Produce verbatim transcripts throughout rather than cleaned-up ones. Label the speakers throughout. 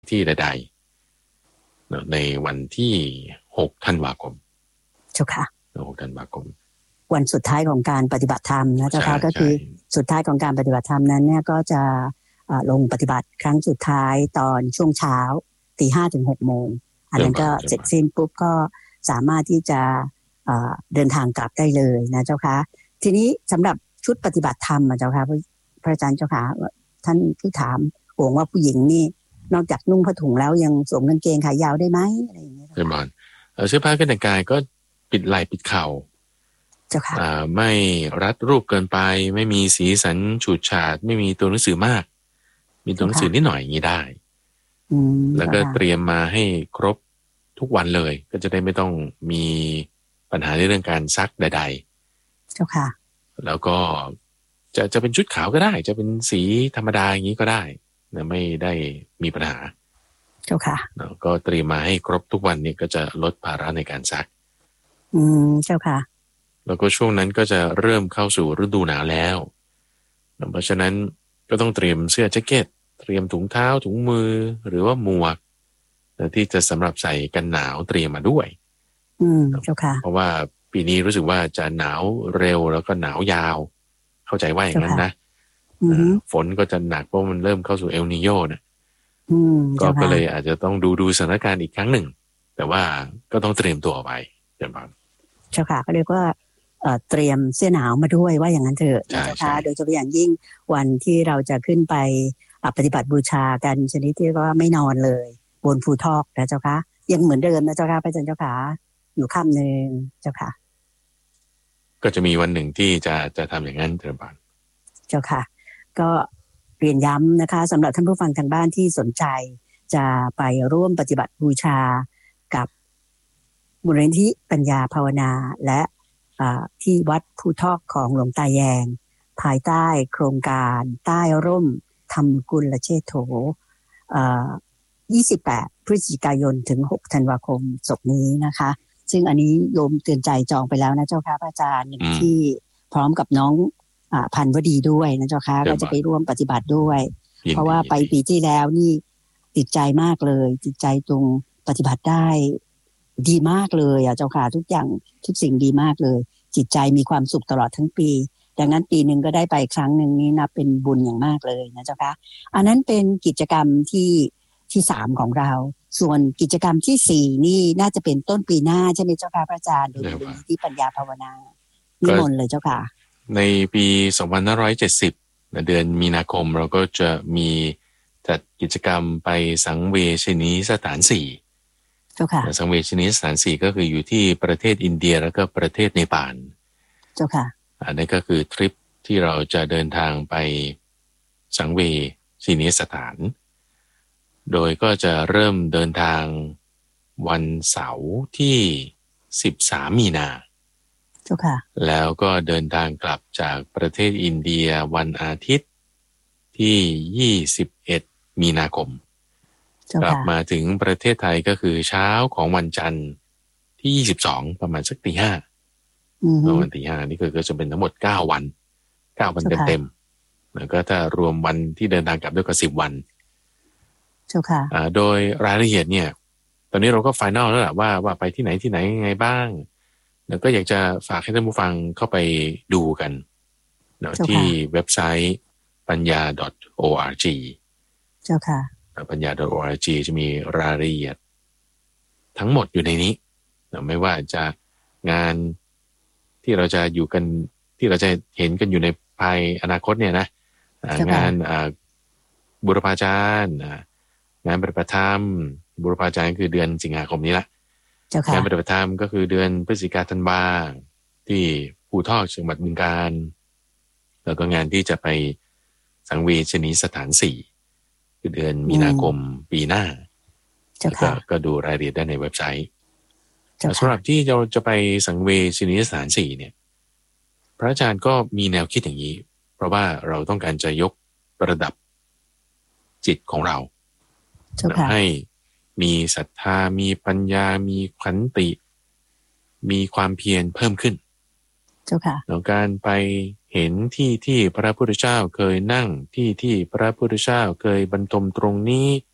Speaker 1: ที่ใดๆในวันที่หกธันวาคม
Speaker 2: เจ้าค่ะ
Speaker 1: หกธันวาคม
Speaker 2: วันสุดท้ายของการปฏิบัติธรรมนะเจ้าค่ะก็คือสุดท้ายของการปฏิบัติธรรมนั้นเนี่ยก็จะลงปฏิบัติครั้งสุดท้ายตอนช่วงเช้าตีห้าถึงหกโมงอันนั้นก็เสร็จสิ้นปุ๊บก็สามารถที่จะเดินทางกลับได้เลยนะเจ้าค่ะทีนี้สำหรับชุดปฏิบัติธรรมเจ้าค่ะพระอาจารย์เจ้าค่ะท่านผู้ถามห่วงว่าผู้หญิงนี่นอกจากนุ่งผ้าถุงแล้วยังสวมกางเกงขายาวได้ไหมอะไรอย่างเงี้ย
Speaker 1: ใช่ไหมเสื้อผ้าเครื่องแต่งกายก็ปิดไหล่ปิดเข่า
Speaker 2: เจ้าค่ะ
Speaker 1: ไม่รัดรูปเกินไปไม่มีสีสันฉูดฉาดไม่มีตัวหนังสือมากมีตัวหนังสือนิดหน่อยอย่างนี้ได้แล้วก็เตรียมมาให้ครบทุกวันเลยก็จะได้ไม่ต้องมีปัญหาในเรื่องการซักใด
Speaker 2: ๆเจ้าค่ะ
Speaker 1: แล้วก็จะจะเป็นชุดขาวก็ได้จะเป็นสีธรรมดาอย่างนี้ก็ได้นะไม่ได้มีปัญหา
Speaker 2: เจ้าค่ะ
Speaker 1: แล้วก็เตรียมมาให้ครบทุกวันนี้ก็จะลดภาระในการซัก
Speaker 2: อืมเจ้าค่ะ
Speaker 1: แล้วก็ช่วงนั้นก็จะเริ่มเข้าสู่ฤดูหนาวแล้วเพราะฉะนั้นก็ต้องเตรียมเสื้อแจ็คเก็ตเตรียมถุงเท้าถุงมือหรือว่าหมวกที่จะสำหรับใส่กันหนาวเตรียมมาด้วย
Speaker 2: อืมเจ้าค่ะ
Speaker 1: เพราะว่าปีนี้รู้สึกว่าจะหนาวเร็วแล้วก็หนาวยาวเข้าใจว่าอย่างนั้นนะฝนก็จะหนักเพราะมันเริ่มเข้าสู่เอลนีโญนะก็ก็เลยอาจจะต้องดูดูสถานการณ์อีกครั้งหนึ่งแต่ว่าก็ต้องเตรียมตัวไว้เดี๋ยวบ้าง
Speaker 2: เจ้าค่ะก็เรียกว่าเตรียมเสื้อหนาวมาด้วยว่าอย่างนั้นเถอะเจ้าค่ะโดยเฉพาะอย่างยิ่งวันที่เราจะขึ้นไปปฏิบัติบูชากันชนิดที่ว่าไม่นอนเลยบนภูทอกนะเจ้าค่ะยังเหมือนเดิมนะเจ้าค่ะพระอาจารย์เจ้าค่ะอยู่ค่ำนึงเจ้าค่ะ
Speaker 1: ก็จะมีวันหนึ่งที่จะจะทำอย่างนั้นเถอะบ้าง
Speaker 2: เจ้าค่ะก็เรียนย้ำนะคะสำหรับท่านผู้ฟังทางบ้านที่สนใจจะไปร่วมปฏิบัติบูชากับมูลนิธิปัญญาภาวนาและที่วัดภูทอกของหลวงตาแยงภายใต้โครงการใต้ร่มธรรมกุลเชษโธยี่สิบแปดพฤศจิกายนถึงหกธันวาคมศกนี้นะคะซึ่งอันนี้โยมเตือนใจจองไปแล้วนะเจ้าค่ะพระอาจารย์ที่พร้อมกับน้องพันวดีด้วยนะเจ้าค่ะก็จะไปร่วมปฏิบัติด้วยเพราะว่าไปปีที่แล้วนี่ติดใจมากเลยติดใจตรงปฏิบัติได้ดีมากเลยอ่ะเจ้าค่ะทุกอย่างทุกสิ่งดีมากเลยจิตใจมีความสุขตลอดทั้งปีดังนั้นปีนึงก็ได้ไปครั้งนึงนี่นับเป็นบุญอย่างมากเลยนะเจ้าค่ะอันนั้นเป็นกิจกรรมที่ที่สามของเราส่วนกิจกรรมที่สี่นี่น่าจะเป็นต้นปีหน้าใช่ไหมเจ้าค่ะพระอาจารย์โดยมูลนิธิปัญญาภาวนานิมนต์เลยเจ้าค่ะ
Speaker 1: ในปีสองพันห้าร้อยเจ็ดสิบเดือนมีนาคมเราก็จะมีจัดกิจกรรมไปสังเวชนีสถานสี่
Speaker 2: เจ้าค่ะ
Speaker 1: สังเวชนีสถานสี่ก็คืออยู่ที่ประเทศอินเดียแล้วก็ประเทศเนปาล
Speaker 2: เจ้าค่ะ
Speaker 1: อันนี้ก็คือทริปที่เราจะเดินทางไปสังเวชนีสถานโดยก็จะเริ่มเดินทางวันเสาร์ที่สิบสามมีนา
Speaker 2: เจ้าค่ะ
Speaker 1: แล้วก็เดินทางกลับจากประเทศอินเดียวันอาทิตย์ที่ยี่สิบเอ็ดมีนาคมกลับมาถึงประเทศไทยก็คือเช้าของวันจันทร์ที่ยี่สิบสองประมาณสักตีห้าวันตีห้านี่คือก็จะเป็นทั้งหมดเก้าวันเก้าวันเต็มๆแล้วก็ถ้ารวมวันที่เดินทางกลับด้วยก็สิบวัน
Speaker 2: เจ้าค่ะ
Speaker 1: โดยรายละเอียดเนี่ยตอนนี้เราก็ไฟนอลแล้วแหละว่าว่าไปที่ไหนที่ไหนยังไงบ้างแล้วก็อยากจะฝากให้ท่านผู้ฟังเข้าไปดูกันเนาะที่เว็บไซต์ปัญญา .org
Speaker 2: เจ้าค่ะ
Speaker 1: ปัญญา .org จะมีรายละเอียดทั้งหมดอยู่ในนี้นะไม่ว่าจะงานที่เราจะอยู่กันที่เราจะเห็นกันอยู่ในภายอนาคตเนี่ยนะงานบุรพาจารย์งานปฏิบัติธรรมบุรพาจารย์คือเดือนสิงหาคมนี้ละงานปฏิบัติธรรมก็คือเดือนพฤศจิกาธันวาที่ภูทอกจังหวัดบึงกาฬแล้วก็งานที่จะไปสังเวชนีสถานสี่คือเดือนมีนาคมปีหน้าก็ก็ดูรายละเอียดได้ในเว็บไซต์สำหรับที่เราจะไปสังเวชนีสถานสี่เนี่ยพระอาจารย์ก็มีแนวคิดอย่างนี้เพราะว่าเราต้องการจะยกระดับจิตของเราให้มีศรัทธามีปัญญามีขันติมีความเพียรเพิ่มขึ้น
Speaker 2: เจ้าค่ะ
Speaker 1: แล้วการไปเห็นที่ที่พระพุทธเจ้าเคยนั่งที่ที่พระพุทธเจ้าเคยบรรทมตรงนี้ต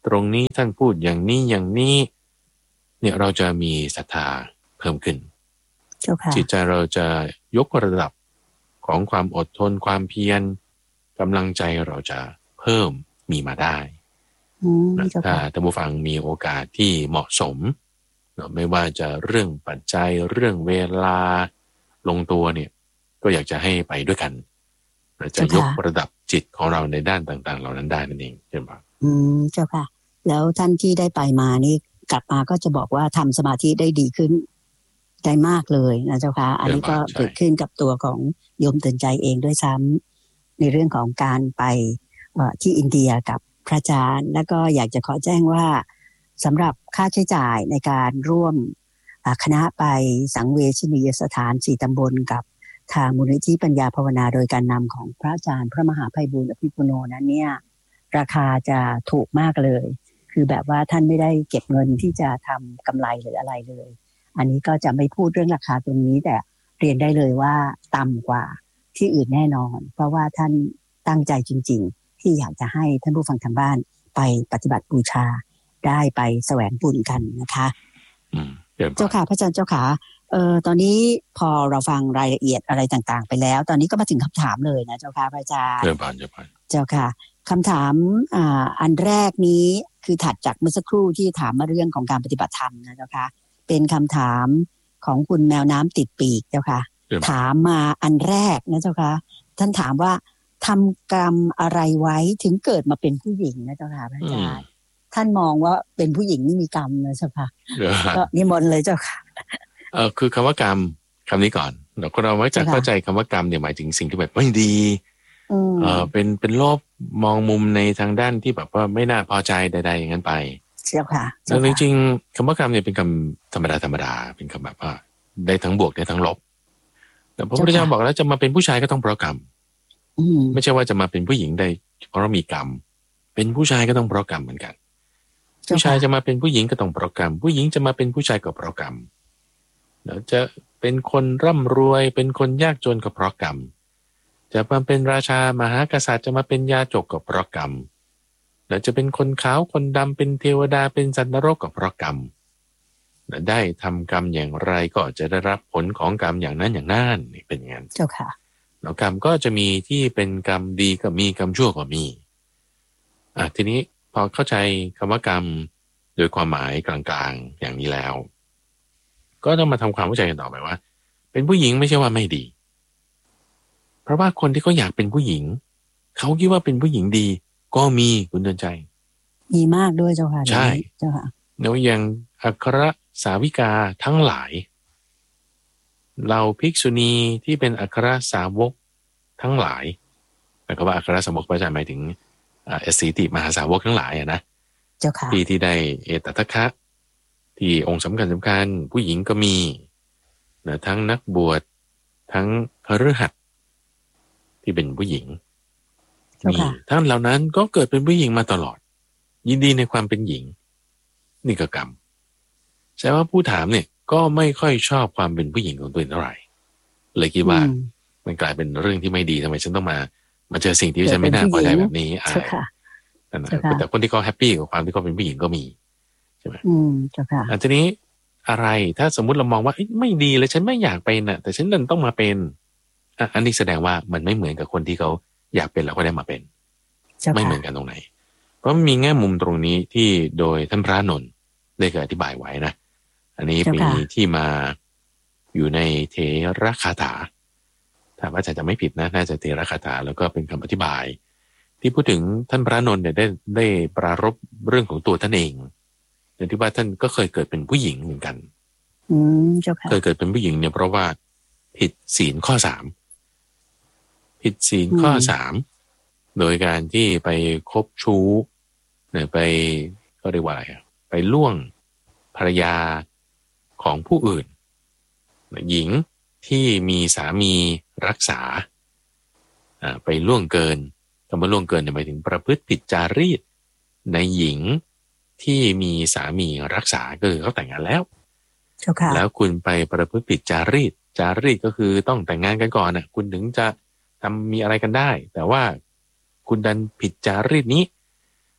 Speaker 1: ตรงนี้ท่านพูดอย่างนี้อย่างนี้เนี่ยเราจะมีศรัทธาเพิ่มขึ้นจิตใจเราจะยกระดับของความอดทนความเพียรกำลังใจเราจะเพิ่มมีมาได้ถ้าท่านผู้ฟังมีโอกาสที่เหมาะสมไม่ว่าจะเรื่องปัจจัยเรื่องเวลาลงตัวเนี่ยก็อยากจะให้ไปด้วยกันจะยกระดับจิตของเราในด้านต่างๆเหล่านั้นได้นั่นเองใช่ไหม
Speaker 2: อืมเจ้าค่ะแล้วท่านที่ได้ไปมานี่กลับมาก็จะบอกว่าทำสมาธิได้ดีขึ้นได้มากเลยนะเจ้าค่ะอันนี้ก็เกิดขึ้นกับตัวของโยมเตือนใจเองด้วยซ้ำในเรื่องของการไปที่อินเดียกับพระอาจารย์แล้วก็อยากจะขอแจ้งว่าสำหรับค่าใช้จ่ายในการร่วมคณะไปสังเวชนียสถานสี่ตำบลกับทางมูลนิธิปัญญาภาวนาโดยการนำของพระอาจารย์พระมหาไพบูลย์อภิปุโนนั้นเนี่ยราคาจะถูกมากเลยคือแบบว่าท่านไม่ได้เก็บเงินที่จะทำกำไรหรืออะไรเลยอันนี้ก็จะไม่พูดเรื่องราคาตรงนี้แต่เรียนได้เลยว่าต่ำกว่าที่อื่นแน่นอนเพราะว่าท่านตั้งใจจริงๆที่อยากจะให้ท่านผู้ฟังทางบ้านไปปฏิบัติบูชาได้ไปแสวงบุญกันนะคะเจ้าค่ะพระอาจารย์เจ้าค่ะเอ่อตอนนี้พอเราฟังรายละเอียดอะไรต่างๆไปแล้วตอนนี้ก็มาถึงคำถามเลยนะเจ้าค่ะพระอาจารย์เจ้าค่ะเจ้าค่ะคำถามอ่าอันแรกนี้คือถัดจากเมื่อสักครู่ที่ถามมาเรื่องของการปฏิบัติธรรมนะเจ้าค่ะเป็นคำถามของคุณแมวน้ำติดปีกเจ้าค่ะถามมาอันแรกนะเจ้าค่ะท่านถามว่าทำกรรมอะไรไว้ถึงเกิดมาเป็นผู้หญิงนะเจ้าค่ะพระอาจารย์ท่านมองว่าเป็นผู้หญิงนี่มีกรรมนะเจ้าค่ะก็นิมนต์เลยเจ้าค่ะ
Speaker 1: เออคือคำว่ากรรมคำนี้ก่อนเราก็เราไว้จะเข้าใจคำว่ากรรมเนี่ยหมายถึงสิ่งที่แบบไม่ดีเออเป็นเป็นโลภมองมุมในทางด้านที่แบบว่าไม่น่าพอใจใดๆอย่างนั้นไป
Speaker 2: เจ้าค่ะ
Speaker 1: แต่จริงๆคำว่ากรรมเนี่ยเป็นคำธรรมดาธรรมดาเป็นคำแบบว่าได้ทั้งบวกได้ทั้งลบแต่พระพุทธเจ้าบอกแล้วจะมาเป็นผู้ชายก็ต้องเพราะกรรมไม่ใช่ว่าจะมาเป็นผู้หญิงได้เพราะมีกรรมเป็นผู้ชายก็ต้องเพราะกรรมเหมือนกันผู้ชายจะมาเป็นผู้หญิงก็ต้องเพราะกรรมผู้หญิงจะมาเป็นผู้ชายก็เพราะกรรมแล้วจะเป็นคนร่ำรวยเป็นคนยากจนก็เพราะกรรมจะมาเป็นราชามหากษัตริย์จะมาเป็นยาจกก็เพราะกรรมแล้วจะเป็นคนขาวคนดำเป็นเทวดาเป็นสัตว์นรกก็เพราะกรรมได้ทำกรรมอย่างไรก็จะได้รับผลของกรรมอย่างนั้นอย่างนั้นนี่เป็นอย่างนั้น
Speaker 2: เจ้าค่ะ
Speaker 1: แล้วกรรมก็จะมีที่เป็นกรรมดีก็มีกรรมชั่วก็มีอ่ะทีนี้พอเข้าใจคำว่ากรรมโดยความหมายกลางๆอย่างนี้แล้วก็ต้องมาทำความเข้าใจกันต่อไปว่าเป็นผู้หญิงไม่ใช่ว่าไม่ดีเพราะว่าคนที่เขาอยากเป็นผู้หญิงเขาคิดว่าเป็นผู้หญิงดีก็มีคุณเดินใจ
Speaker 2: มีมากด้วยเจ้าค่ะ
Speaker 1: ใช่
Speaker 2: เจ้าค่ะ
Speaker 1: แล้วอย่างอัครสาวิกาทั้งหลายเราภิกษุณีที่เป็นอัครสาวกทั้งหลายหมายความว่าอัครสาวกพระอาจารย์หมายถึงเอสสีติมหาสาวกทั้งหลายอ่ะนะ
Speaker 2: เจ้าค่ะ
Speaker 1: ที่ที่ได้เอตทัคคะที่องค์สำคัญสำคัญผู้หญิงก็มีนะทั้งนักบวชทั้งคฤหัสถ์ที่เป็นผู้หญิงมีทั้งเหล่านั้นก็เกิดเป็นผู้หญิงมาตลอดยินดีในความเป็นหญิงนี่ก็กรรมแสดงว่าผู้ถามเนี่ยก็ไม่ค่อยชอบความเป็นผู้หญิงของตัวเองเท่าไหร่เลยคิดว่ามันกลายเป็นเรื่องที่ไม่ดีทำไมฉันต้องมามาเจอสิ่งที่ฉันไม่น่าพอใจแบบนี้อ่าแต่คนที่เขาแฮปปี้กับความที่เขาเป็นผู้หญิงก็มีใช่ไหม
Speaker 2: อืมเจ้าค่ะ
Speaker 1: อันนี้อะไรถ้าสมมุติเรามองว่าไม่ดีเลยฉันไม่อยากเป็นน่ะแต่ฉันดันต้องมาเป็นอ่ะอันนี้แสดงว่ามันไม่เหมือนกับคนที่เขาอยากเป็นแล้วก็ได้มาเป็นไม่เหมือนกันตรงไหนเพราะมีแง่มุมตรงนี้ที่โดยท่านพระนนท์ได้เคยอธิบายไว้นะอันนี้มีที่มาอยู่ในเทระคาถาถ้าว่าจะจะไม่ผิดนะน่าจะเทระคาถาแล้วก็เป็นคำอธิบายที่พูดถึงท่านพระนนท์เนี่ยได้ได้ปรารภเรื่องของตัวท่านเองอย่างที่ว่าท่านก็เคยเกิดเป็นผู้หญิงเหมือนกัน
Speaker 2: อืมเจ้าค่ะ
Speaker 1: เคยเกิดเป็นผู้หญิงเนี่ยเพราะว่าผิดศีลข้อสามผิดศีลข้อสามโดยการที่ไปคบชู้เนี่ยไปก็เรียกว่าอะไรไปล่วงภรรยาของผู้อื่นหญิงที่มีสามีรักษาไปล่วงเกินคำว่าล่วงเกินหมายถึงประพฤติผิดจารีตในหญิงที่มีสามีรักษาก็คือเขาแต่งงานแล้วแล้วคุณไปประพฤติผิดจารีตจารีตก็คือต้องแต่งงานกันก่อนน่ะคุณถึงจะทำมีอะไรกันได้แต่ว่าคุณดันผิดจารีตนี้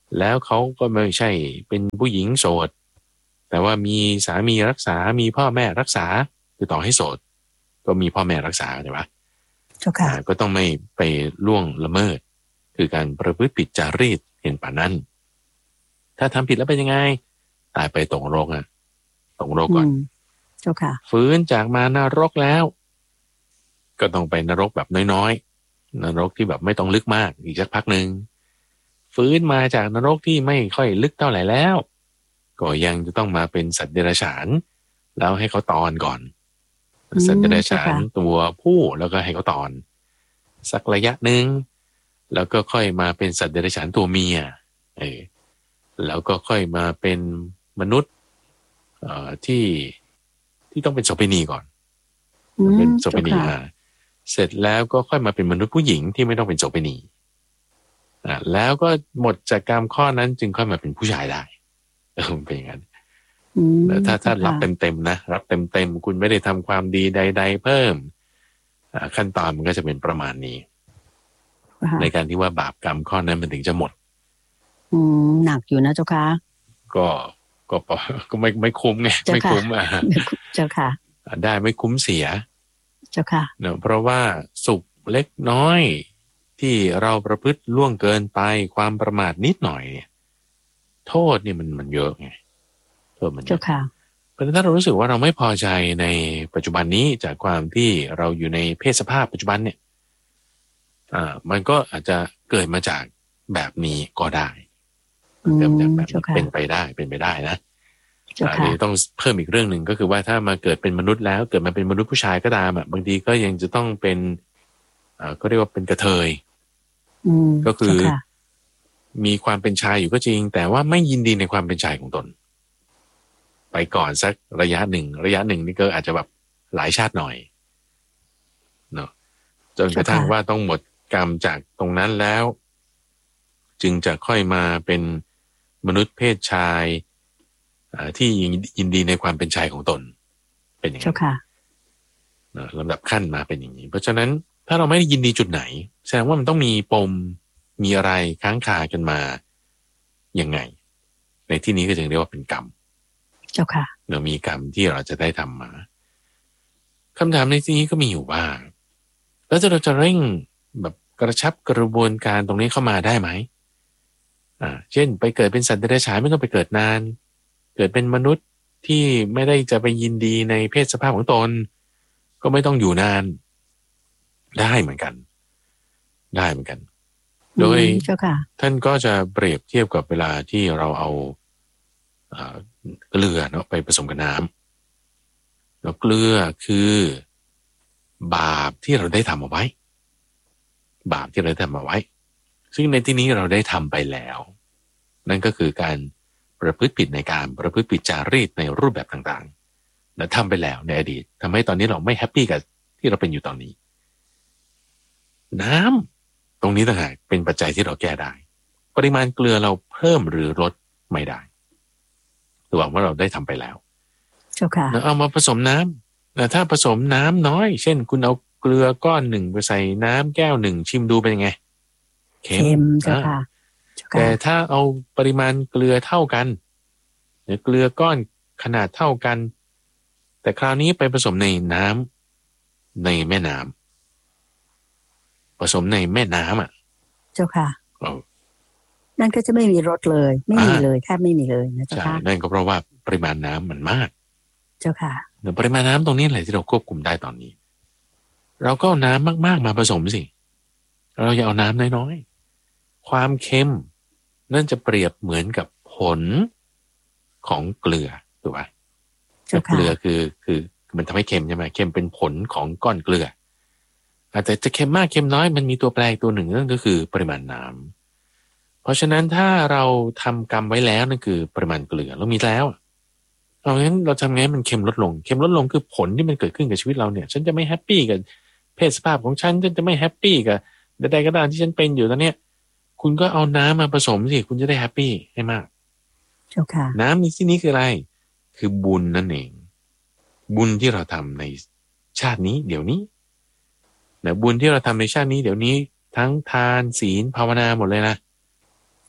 Speaker 1: แล้วเขาก็ไม่ใช่เป็นผู้หญิงโสดแต่ว่ามีสามีรักษามีพ่อแม่รักษาคือต่อให้โสดก็มีพ่อแม่รักษาใช่ไหมก็ต้องไม่ไปล่วงละเมิดคือการประพฤติผิดจารีตเห็นป่านั้นถ้าทำผิดแล้วเป็นยังไงตายไปตกนรกอ่ะตกนรกก่อน
Speaker 2: เจ้าค่ะ
Speaker 1: ฟื้นจากมานรกแล้วก็ต้องไปนรกแบบน้อยๆนรกที่แบบไม่ต้องลึกมากอีกสักพักหนึ่งฟื้นมาจากนรกที่ไม่ค่อยลึกเท่าไหร่แล้วก็ยังจะต้องมาเป็นสัตว์เดรัจฉานแล้วให้เขาตอนก่อนสัตว์เดรัจฉานตัวผู้แล้วก็ให้เขาตอนสักระยะหนึ่งแล้วก็ค่อยมาเป็นสัตว์เดรัจฉานตัวเมียเออแล้วก็ค่อยมาเป็นมนุษย์เอ่อที่ที่ต้องเป็นโสเภณีก่อนเป็นโสเภณีอ่าเสร็จแล้วก็ค่อยมาเป็นมนุษย์ผู้หญิงที่ไม่ต้องเป็นโสเภณีอ่าแล้วก็หมดจากกรรมข้อนั้นจึงค่อยมาเป็นผู้ชายได้เออเป็นอย่างนั้นแล้วถ้าถ้ารับเต็มๆนะรับเต็มๆคุณไม่ได้ทำความดีใดๆเพิ่มอ่าขั้นตอนมันก็จะเป็นประมาณนี้ในการที่ว่าบาปกรรมข้อนั้นมันถึงจะหมด
Speaker 2: อืมหนักอยู่นะเจ้าค่ะ
Speaker 1: ก็ก็ก็ไม่ไม่คุ้มไงไม่คุ้มอ่ะ
Speaker 2: เจ้าค่ะ
Speaker 1: ได้ไม่คุ้มเสีย
Speaker 2: เจ้าค่ะ
Speaker 1: เนอะเพราะว่าสุขเล็กน้อยที่เราประพฤติล่วงเกินไปความประมาทนิดหน่อยเนี่ยโทษนี่มันมันเยอะไงโทษมันเยอะ
Speaker 2: เจ้าค่ะ
Speaker 1: เพราะฉะนั้นถ้าเรารู้สึกว่าเราไม่พอใจในปัจจุบันนี้จากความที่เราอยู่ในเพศสภาพปัจจุบันเนี่ยอ่ามันก็อาจจะเกิดมาจากแบบนี้ก็ได้เกิดมาจากแบบนี้เป็นไปได้เป็นไปได้นะอันนี้ต้องเพิ่มอีกเรื่องหนึ่งก็คือว่าถ้ามาเกิดเป็นมนุษย์แล้วเกิดมาเป็นมนุษย์ผู้ชายก็ตามอ่ะบางทีก็ยังจะต้องเป็นอ่าก็เรียกว่าเป็นกระเทยก็คือมีความเป็นชายอยู่ก็จริงแต่ว่าไม่ยินดีในความเป็นชายของตนไปก่อนสักระยะหนึ่งระยะหนึ่งนี่ก็อาจจะแบบหลายชาติหน่อยเนาะจนกระทั่งว่าต้องหมดกรรมจากตรงนั้นแล้วจึงจะค่อยมาเป็นมนุษย์เพศชายที่ยินดีในความเป็นชายของตนเป็นอย่างนี้ลำดับขั้นมาเป็นอย่างนี้เพราะฉะนั้นถ้าเราไม่ได้ยินดีจุดไหนแสดงว่ามันต้องมีปมมีอะไรค้างคากันมายังไงในที่นี้ก็จึงเรียกว่าเป็นกรรม
Speaker 2: เจ้าค่ะ
Speaker 1: เรามีกรรมที่เราจะได้ทำมาคำถามในที่นี้ก็มีอยู่ว่าแล้วเราจะเร่งแบบกระชับกระบวนการตรงนี้เข้ามาได้ไหมอ่าเช่นไปเกิดเป็นสัตว์เดรัจฉานไม่ต้องไปเกิดนานเกิดเป็นมนุษย์ที่ไม่ได้จะไปยินดีในเพศสภาพของตนก็ไม่ต้องอยู่นานได้เหมือนกันได้เหมือนกันโดยท่านก็จะเปรียบเทียบกับเวลาที่เราเอาเกลือเนาะไปผสมกับน้ำแล้วเกลือคือบาปที่เราได้ทำเอาไว้บาปที่เราได้ทำเอาไว้ซึ่งในที่นี้เราได้ทำไปแล้วนั่นก็คือการประพฤติผิดในการประพฤติผิดจารีตในรูปแบบต่างๆและทำไปแล้วในอดีตทำให้ตอนนี้เราไม่แฮปปี้กับที่เราเป็นอยู่ตอนนี้น้ำตรงนี้ต่างหากเป็นปัจจัยที่เราแก้ได้ปริมาณเกลือเราเพิ่มหรือลดไม่ได้ตัวว่าเราได้ทำไปแล้วแล้วเอามาผสมน้ำแต่ถ้าผสมน้ำน้อยเช่นคุณเอาเกลือก้อนหนึ่งไปใส่น้ำแก้วหนึ่งชิมดูเป็นยังไงเค็ม
Speaker 2: เจ้าค่ะ
Speaker 1: แต่ถ้าเอาปริมาณเกลือเท่ากันหรือเกลือก้อนขนาดเท่ากันแต่คราวนี้ไปผสมในน้ำในแม่น้ำผสมในแม่น้ำอ่ะ
Speaker 2: เจ้าค่ะนั่นก็จะไม่มีรสเลยไม่มีเลยแทบไม่มีเลยนะเจ้าค่ะ
Speaker 1: นั่นก็เพราะว่าปริมาณน้ำมันมาก
Speaker 2: เจ้าค่ะ
Speaker 1: แต่ปริมาณน้ำตรงนี้แหละที่เราควบคุมได้ตอนนี้เราก็เอาน้ำมากๆมาผสมสิเราอย่าเอาน้ำน้อยๆความเค็มนั่นจะเปรียบเหมือนกับผลของเกลือถูกไหมเกลือคือคือมันทำให้เค็มใช่ไหมเค็มเป็นผลของก้อนเกลืออาจจะจะเค็มมากเค็มน้อยมันมีตัวแปรตัวหนึ่งนั่นก็คือปริมาณน้ำเพราะฉะนั้นถ้าเราทำกรรมไว้แล้วนั่นคือปริมาณเกลือเรามีแล้วเอางั้นเราทำไงมันเค็มลดลงเค็มลดลงคือผลที่มันเกิดขึ้นกับชีวิตเราเนี่ยฉันจะไม่แฮปปี้กับเพศสภาพของฉันฉันจะไม่แฮปปี้กับใดๆก็ตามที่ฉันเป็นอยู่ตอนเนี้ยคุณก็เอาน้ำมาผสมสิคุณจะได้แฮปปี้ให้มาก
Speaker 2: เจ้าค่ะ
Speaker 1: น้ำในที่นี้คืออะไรคือบุญนั่นเองบุญที่เราทำในชาตินี้เดี๋ยวนี้นะบุญที่เราทำในชาตินี้เดี๋ยวนี้ทั้งทานศีลภาวนาหมดเลยนะ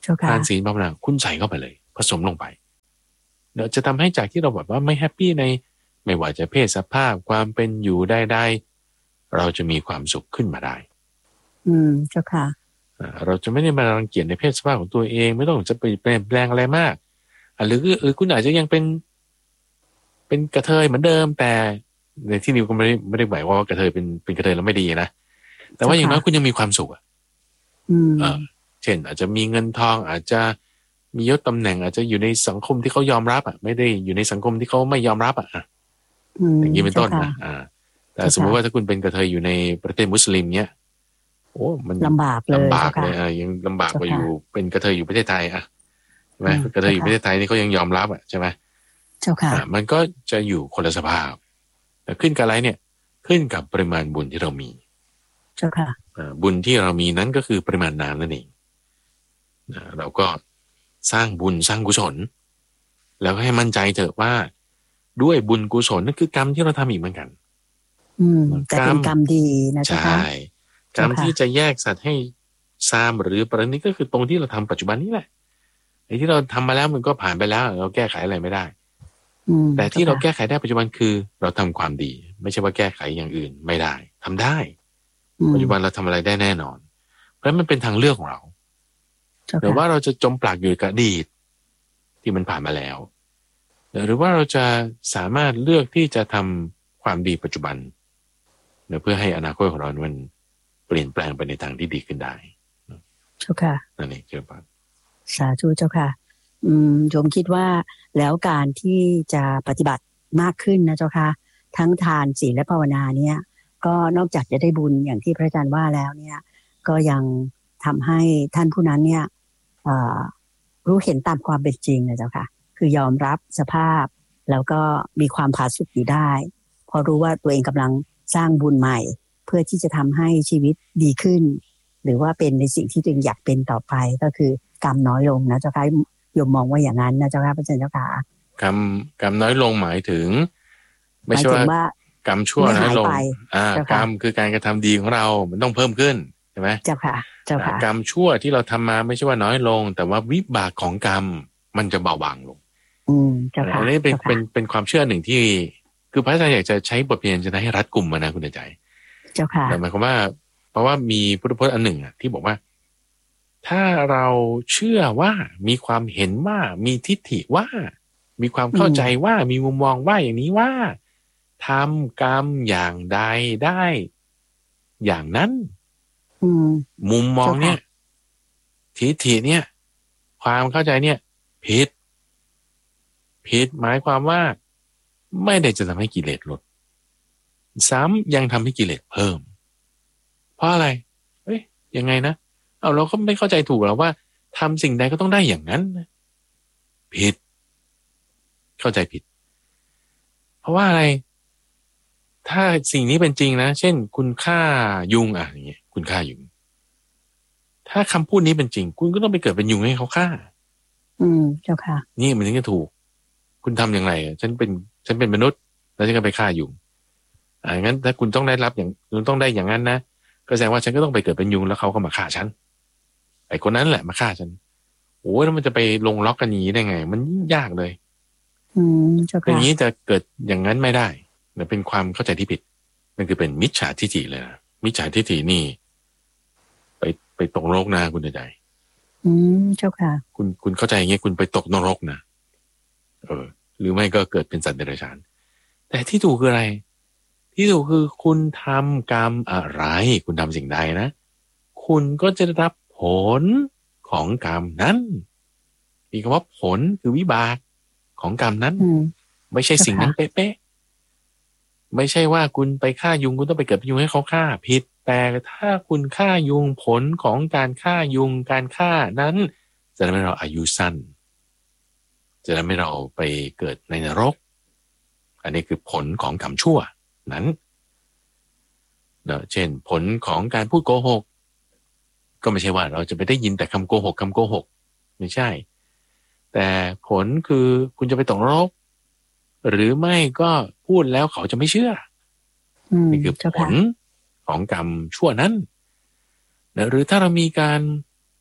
Speaker 1: ทานศีลภาวนาคุณใส่เข้าไปเลยผสมลงไปเดี๋ยวจะทำให้จากที่เราแบบว่าไม่แฮปปี้ในไม่ว่าจะเพศสภาพความเป็นอยู่ได้ๆเราจะมีความสุขขึ้นมาได้
Speaker 2: อืมเจ้าค่ะ
Speaker 1: เราจะไม่ได้มารังเกียจในเพศสภาพของตัวเองไม่ต้องจะไปเปลี่ยนแปลงอะไรมากหรือหรือคุณอาจจะยังเป็นเป็นกระเทยเหมือนเดิมแต่ในที่นี้ก็ไม่ได้ไม่ได้หมายว่ากระเทยเป็นเป็นกระเทยแล้วไม่ดีนะแต่ว่าอย่างน้อยคุณยังมีความสุขอ่ะเออเช่นอาจจะมีเงินทองอาจจะมียศตำแหน่งอาจจะอยู่ในสังคมที่เขายอมรับอ่ะไม่ได้อยู่ในสังคมที่เขาไม่ยอมรับอ่ะอย่างนี้เป็นต้นนะอ่าแต่สมมติว่าถ้าคุณเป็นกระเทยอยู่ในประเทศมุสลิมเนี้ยโอ้มัน
Speaker 2: ลำบากเลย
Speaker 1: ลำบากเลยอ่ะยังลำบากกว่าอยู่เป็นกระเทยอยู่ประเทศไทยอ่ะใช่ไหมกระเทยอยู่ประเทศไทยนี่เขายังยอมรับอ่ะใช่ไหม
Speaker 2: เจ้าค่ะ
Speaker 1: มันก็จะอยู่คนละสภาพแต่ขึ้นกับอะไรเนี่ยขึ้นกับปริมาณบุญที่เรามี
Speaker 2: เจ้าค่ะ
Speaker 1: บุญที่เรามีนั้นก็คือปริมาณน้ำนั่นเองเราก็สร้างบุญสร้างกุศลแล้วให้มั่นใจเถอะว่าด้วยบุญกุศลนั่นคือกรรมที่เราทำอีกเหมือนกัน
Speaker 2: อืมแต่เป็นกรรมดีนะจ๊ะใช่
Speaker 1: กรรมที่จะแยกสัตว์ให้ซามหรือปรณิก็คือตรงที่เราทำปัจจุบันนี้แหละไอ้ที่เราทำมาแล้วมันก็ผ่านไปแล้วเราแก้ไขอะไรไม่ได้แต่ที่เราแก้ไขได้ปัจจุบันคือเราทำความดีไม่ใช่ว่าแก้ไขอย่างอื่นไม่ได้ทำได้ปัจจุบันเราทำอะไรได้แน่นอนเพราะมันเป็นทางเลือกของเราแต่ว่าเราจะจมปลักอยู่กับอดีตที่มันผ่านมาแล้วหรือว่าเราจะสามารถเลือกที่จะทำความดีปัจจุบันเพื่อให้อนาคตของเรามันเปลี่ยนแปลงไปในทางที่ดีขึ้นได้
Speaker 2: เจ้าค่ะ
Speaker 1: นั่นเองเจ้าค่ะ
Speaker 2: สาธุเจ้าค่ะอืมโยมคิดว่าแล้วการที่จะปฏิบัติมากขึ้นนะเจ้าค่ะทั้งทานศีลและภาวนาเนี่ยก็นอกจากจะได้บุญอย่างที่พระอาจารย์ว่าแล้วเนี่ยก็ยังทำให้ท่านผู้นั้นเนี่ยรู้เห็นตามความเป็นจริงนะเจ้าค่ะคือยอมรับสภาพแล้วก็มีความผาสุกอยู่ได้พอรู้ว่าตัวเองกำลังสร้างบุญใหม่เพื่อที่จะทำให้ชีวิตดีขึ้นหรือว่าเป็นในสิ่งที่ตัวเองอยากเป็นต่อไปก็คือกรรมน้อยลงนะเจ้าค่ะโยมมองว่าอย่างนั้นนะเจ้าค่ะพระอาจารย์เจ้าค่ะ
Speaker 1: กรรมกรรมน้อยลงหมายถึงไม่ใช่ว่ากรรมชั่วน้อยลงอ่ากรรมคือการกระทำดีของเรามันต้องเพิ่มขึ้นใช่ไหม
Speaker 2: เจ้าค่ะเจ้าค่ะ
Speaker 1: กรรมชั่วที่เราทำมาไม่ใช่ว่าน้อยลงแต่ว่าวิบากของกรรมมันจะเบาบางลง
Speaker 2: อืมเจ้าค่ะ
Speaker 1: อันนี้เป็นเป็นเป็นความเชื่อหนึ่งที่คือพระอาจารย์อยากจะใช้บทเรียนจะให้รัดกุมมานะคุณใจ
Speaker 2: เจ้าค่ะ
Speaker 1: แต่หมายความว่าเพราะว่ามีพุทธพจน์อันหนึ่งอ่ะที่บอกว่าถ้าเราเชื่อว่ามีความเห็นว่ามีทิฏฐิว่ามีความเข้าใจว่ามีมุมมองว่าอย่างนี้ว่าทำกรรมอย่างใดได้อย่างนั้นมุมมองเนี่ยทิฏฐิเนี่ยความเข้าใจเนี่ยผิดผิดหมายความว่าไม่ได้จะทำให้กิเลสลดซ้ำยังทำให้กิเลสเพิ่มเพราะอะไรเอ้ยยังไงนะเอาเราก็ไม่เข้าใจถูกแล้วว่าทำสิ่งใดก็ต้องได้อย่างนั้นผิดเข้าใจผิดเพราะว่าอะไรถ้าสิ่งนี้เป็นจริงนะเช่นคุณฆ่ายุงอ่ะอย่างเงี้ยคุณฆ่ายุงถ้าคำพูดนี้เป็นจริงคุณก็ต้องไปเกิดเป็นยุงให้เขาฆ่า
Speaker 2: อืมเจ้าค่ะ
Speaker 1: นี่มันถึงจะถูกคุณทำอย่างไรฉันเป็นฉันเป็นมนุษย์แล้วฉันก็ไปฆ่ายุงอ่างั้นถ้าคุณต้องได้รับอย่างคุณต้องได้อย่างนั้นนะก็แสดงว่าฉันก็ต้องไปเกิดเป็นยุงแล้วเขาก็มาฆ่าฉันไอ้คนนั้นแหละมาฆ่าฉันโอ้แล้วมันจะไปลงล็อกกันอย่างนี้ได้ไงมันยากเลย
Speaker 2: อืมเจ้าค่ะ
Speaker 1: อย่างนี้จะเกิดอย่างนั้นไม่ได้มันเป็นความเข้าใจที่ผิดมันคือเป็นมิจฉาทิฏฐิเลยนะมิจฉาทิฏฐินี่ไปไปตกนรกนะคุณใจ
Speaker 2: อืมเจ้าค่ะ
Speaker 1: คุณคุณเข้าใจอย่างเงี้ยคุณไปตกนรกนะเออหรือไม่ก็เกิดเป็นสัตว์เดรัจฉานแต่ที่ถูกคืออะไรที่ถูกคือคุณทำกรรมอะไรคุณทำสิ่งใดนะคุณก็จะได้รับผลของกรรมนั้นมีคำว่าผลคือวิบากของกรรมนั้นไม่ใช่สิ่งนั้นเป๊ะๆไม่ใช่ว่าคุณไปฆ่ายุงคุณต้องไปเกิดเป็นยุงให้เขาฆ่าผิดแต่ถ้าคุณฆ่ายุงผลของการฆ่ายุงการฆ่านั้นจะทำให้เราอายุสั้นจะทำให้เราไปเกิดในนรกอันนี้คือผลของกรรมชั่วนั้นเนอะเช่นผลของการพูดโกหกก็ไม่ใช่ว่าเราจะไปได้ยินแต่คำโกหกคำโกหกไม่ใช่แต่ผลคือคุณจะไปตกนรกหรือไม่ก็พูดแล้วเขาจะไม่เชื่อนี่คือผลของกรรมชั่วนั้นนะหรือถ้าเรามีการ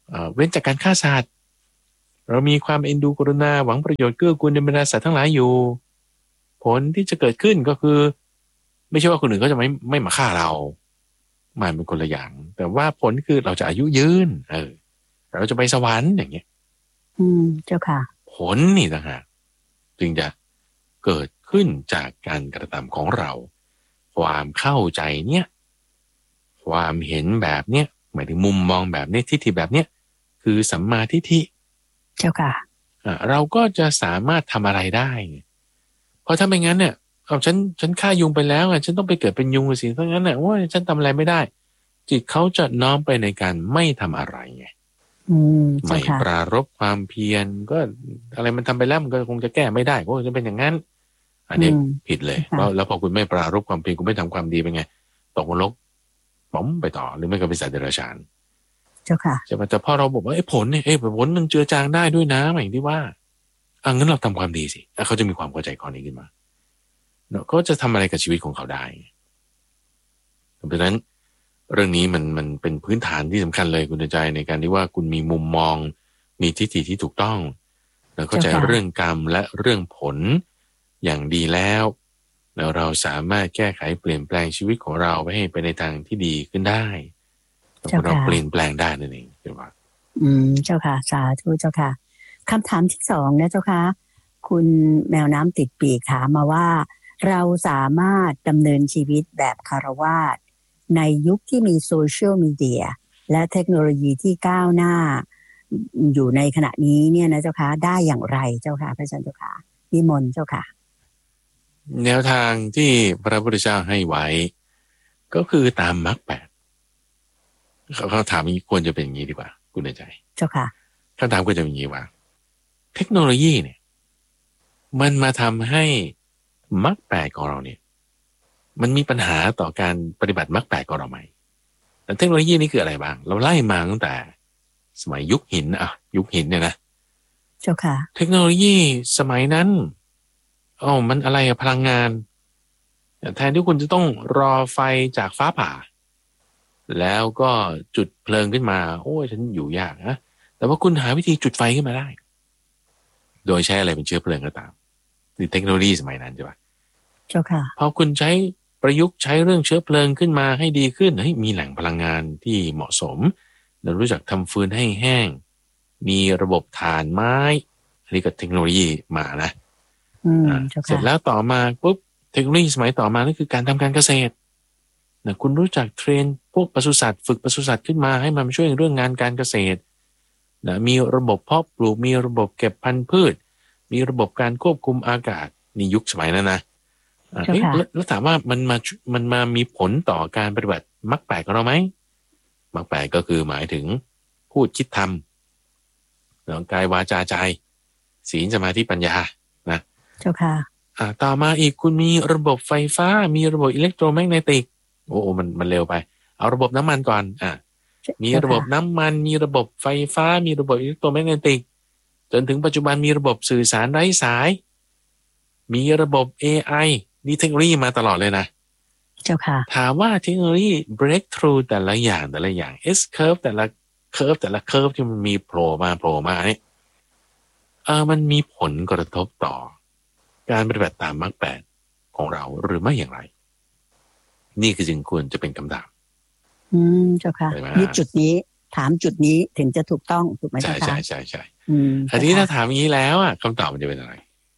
Speaker 1: เว้นจากการฆ่าสัตว์เรามีความเอ็นดูกรุณาหวังประโยชน์เกื้อกูลในบรรดาสัตว์ทั้งหลายอยู่ผลที่จะเกิดขึ้นก็คือไม่ใช่ว่าคนอื่นก็จะไม่ไม่มาฆ่าเรามันเป็นคนละอย่างแต่ว่าผลคือเราจะอายุยืนเออเราจะไปสวรรค์อย่างเงี้ย
Speaker 2: อืมเจ้าค่ะ
Speaker 1: ผลนี่ต่างหากจึงจะเกิดขึ้นจากการกระทำของเราความเข้าใจเนี่ยความเห็นแบบเนี้ยหมายถึงมุมมองแบบนี้ทิฏฐิแบบเนี้ยคือสัมมาทิฏฐิ
Speaker 2: เจ้าค่ะ
Speaker 1: อ่าเราก็จะสามารถทำอะไรได้เพราะถ้าไม่งั้นเนี่ยเอาฉันฉันฆ่ายุงไปแล้วอ่ะฉันต้องไปเกิดเป็นยุงสิเพราะงั้นเนี่ยว่าฉันทำอะไรไม่ได้จิตเขาจะน้อมไปในการไม่ทำอะไรไงไม่ปรารภความเพียรก็อะไรมันทำไปแล้วมันก็คงจะแก้ไม่ได้เพราะจะเป็นอย่างนั้นอันนี้ผิดเลยเพราะแล้วพอคุณไม่ปรารภความเพียรคุณไม่ทำความดีเป็นไงตกนรกป๋อมไปต่อหรือไม่ก็เป็นสัตว์เดรัจฉาน
Speaker 2: เจ้าค่ะ
Speaker 1: ใช่ไหมแต่พอเราบอกว่าไอ้ผลเนี่ยไอ้ผลมันเจือจางได้ด้วยนะอย่างที่ว่าอ่ะงั้นเราทำความดีสิเขาจะมีความเข้าใจข้อนี้ขึ้นมาเนาะก็จะทำอะไรกับชีวิตของเขาได้เพราะฉะนั้นเรื่องนี้มันมันเป็นพื้นฐานที่สำคัญเลยคุณใจในการที่ว่าคุณมีมุมมองมีทิฏฐิที่ถูกต้องแล้วเข้าใจเรื่องกรรมและเรื่องผลอย่างดีแล้วแล้วเราสามารถแก้ไขเปลี่ยนแปลงชีวิตของเราไปให้ไปในทางที่ดีขึ้นได้เราเปลี่ยนแปลงได้นั่นเองใช่ไหม
Speaker 2: อืมเจ้าค่ะสาธุเจ้าค่ะคำถามที่สองนะเจ้าค่ะคุณแมวน้ำติดปีกถามมาว่าเราสามารถดำเนินชีวิตแบบคฤหัสถ์ในยุคที่มีโซเชียลมีเดียและเทคโนโลยีที่ก้าวหน้าอยู่ในขณะนี้เนี่ยนะเจ้าค่ะได้อย่างไรเจ้าค่ะพระอาจารย์เจ้าค่ะนิมนต์เจ้าค่ะ
Speaker 1: แนวทางที่พระพุทธเจ้าให้ไว้ก็คือตามมรรคแปดเขาเขาถามนี้ควรจะเป็นอย่างนี้ดีกว่าคุณในใจ
Speaker 2: เจ้าค่ะ
Speaker 1: คำถามควรจะเป็นอย่างนี้ว่าเทคโนโลยีเนี่ยมันมาทำให้มรรคแปดของเราเนี่ยมันมีปัญหาต่อการปฏิบัติมรรคแปดของเราไหมแต่เทคโนโลยีนี่คืออะไรบ้างเราไล่มาตั้งแต่สมัยยุคหินอะยุคหินเนี่ยนะ
Speaker 2: เจ้าค่ะ
Speaker 1: เทคโนโลยีสมัยนั้นอ๋อมันอะไรอะพลังงานแทนที่คุณจะต้องรอไฟจากฟ้าผ่าแล้วก็จุดเพลิงขึ้นมาโอ้ยฉันอยู่ยากนะแต่ว่าคุณหาวิธีจุดไฟขึ้นมาได้โดยใช้อะไรเป็นเชื้อเพลิงก็ตามคือเทคโนโลยีสมัยนั้นใช่ปะ
Speaker 2: เจ้าค่ะ
Speaker 1: พอคุณใช้ประยุกต์ใช้เรื่องเชื้อเพลิงขึ้นมาให้ดีขึ้นเฮ้ยมีแหล่งพลังงานที่เหมาะสมเรารู้จักทำฟืนให้แห้งมีระบบถ่านไม้อันนี้ก็เทคโนโลยีมานะเสร็จแล้วต่อมาปุ๊บเทคโนโลยีสมัยต่อมานั่นคือการทำการเกษตรนะคุณรู้จักเทรนพวกปศุสัตว์ฝึกปศุสัตว์ขึ้นมาให้มันช่วยเรื่องงานการเกษตรนะมีระบบเพาะปลูกมีระบบเก็บพันธุ์พืชมีระบบการควบคุมอากาศในยุคสมัยนั้นนะแล้วถามว่ามันมามันมามีผลต่อการปฏิบัติมรรคแปดของเราไหมมรรคแปดก็คือหมายถึงพูดคิดทำแล้วกายวาจาใจศีลสมาธิปัญญานะ
Speaker 2: เจ้าค่ะ
Speaker 1: อ่าต่อมาอีกคุณมีระบบไฟฟ้ามีระบบอิเล็กโทรแมกเนติกโอ้โหมันมันเร็วไปเอาระบบน้ำมันก่อนอ่ามีระบบน้ำมันมีระบบไฟฟ้ามีระบบอิเล็กโทรแมกเนติกจนถึงปัจจุบันมีระบบสื่อสารไร้สายมีระบบ เอ ไอ นี่เทคโนโลยีมาตลอดเลยนะ
Speaker 2: เจ้าค่ะ
Speaker 1: ถามว่าเทคโนโลยี breakthrough แต่ละอย่างแต่ละอย่าง S curve แต่ละ curve แต่ละ curve ที่มันมีโผล่มาโผล่มาเนี่ยเออมันมีผลกระทบต่อการปฏิบัติตามมรรคแปดของเราหรือไม่อย่างไรนี่คือจึงควรจะเป็นคำถาม
Speaker 2: อืมเจ้าค่ะยึดจุดนี้ถามจุดนี้ถึงจะถูกต้องถูกไหมเจ้าค่ะ
Speaker 1: ใช่ใช่ใช่อันนี้ถ้าถามอย่างนี้แล้วอ่ะคำตอบมันจะเป็นอะไร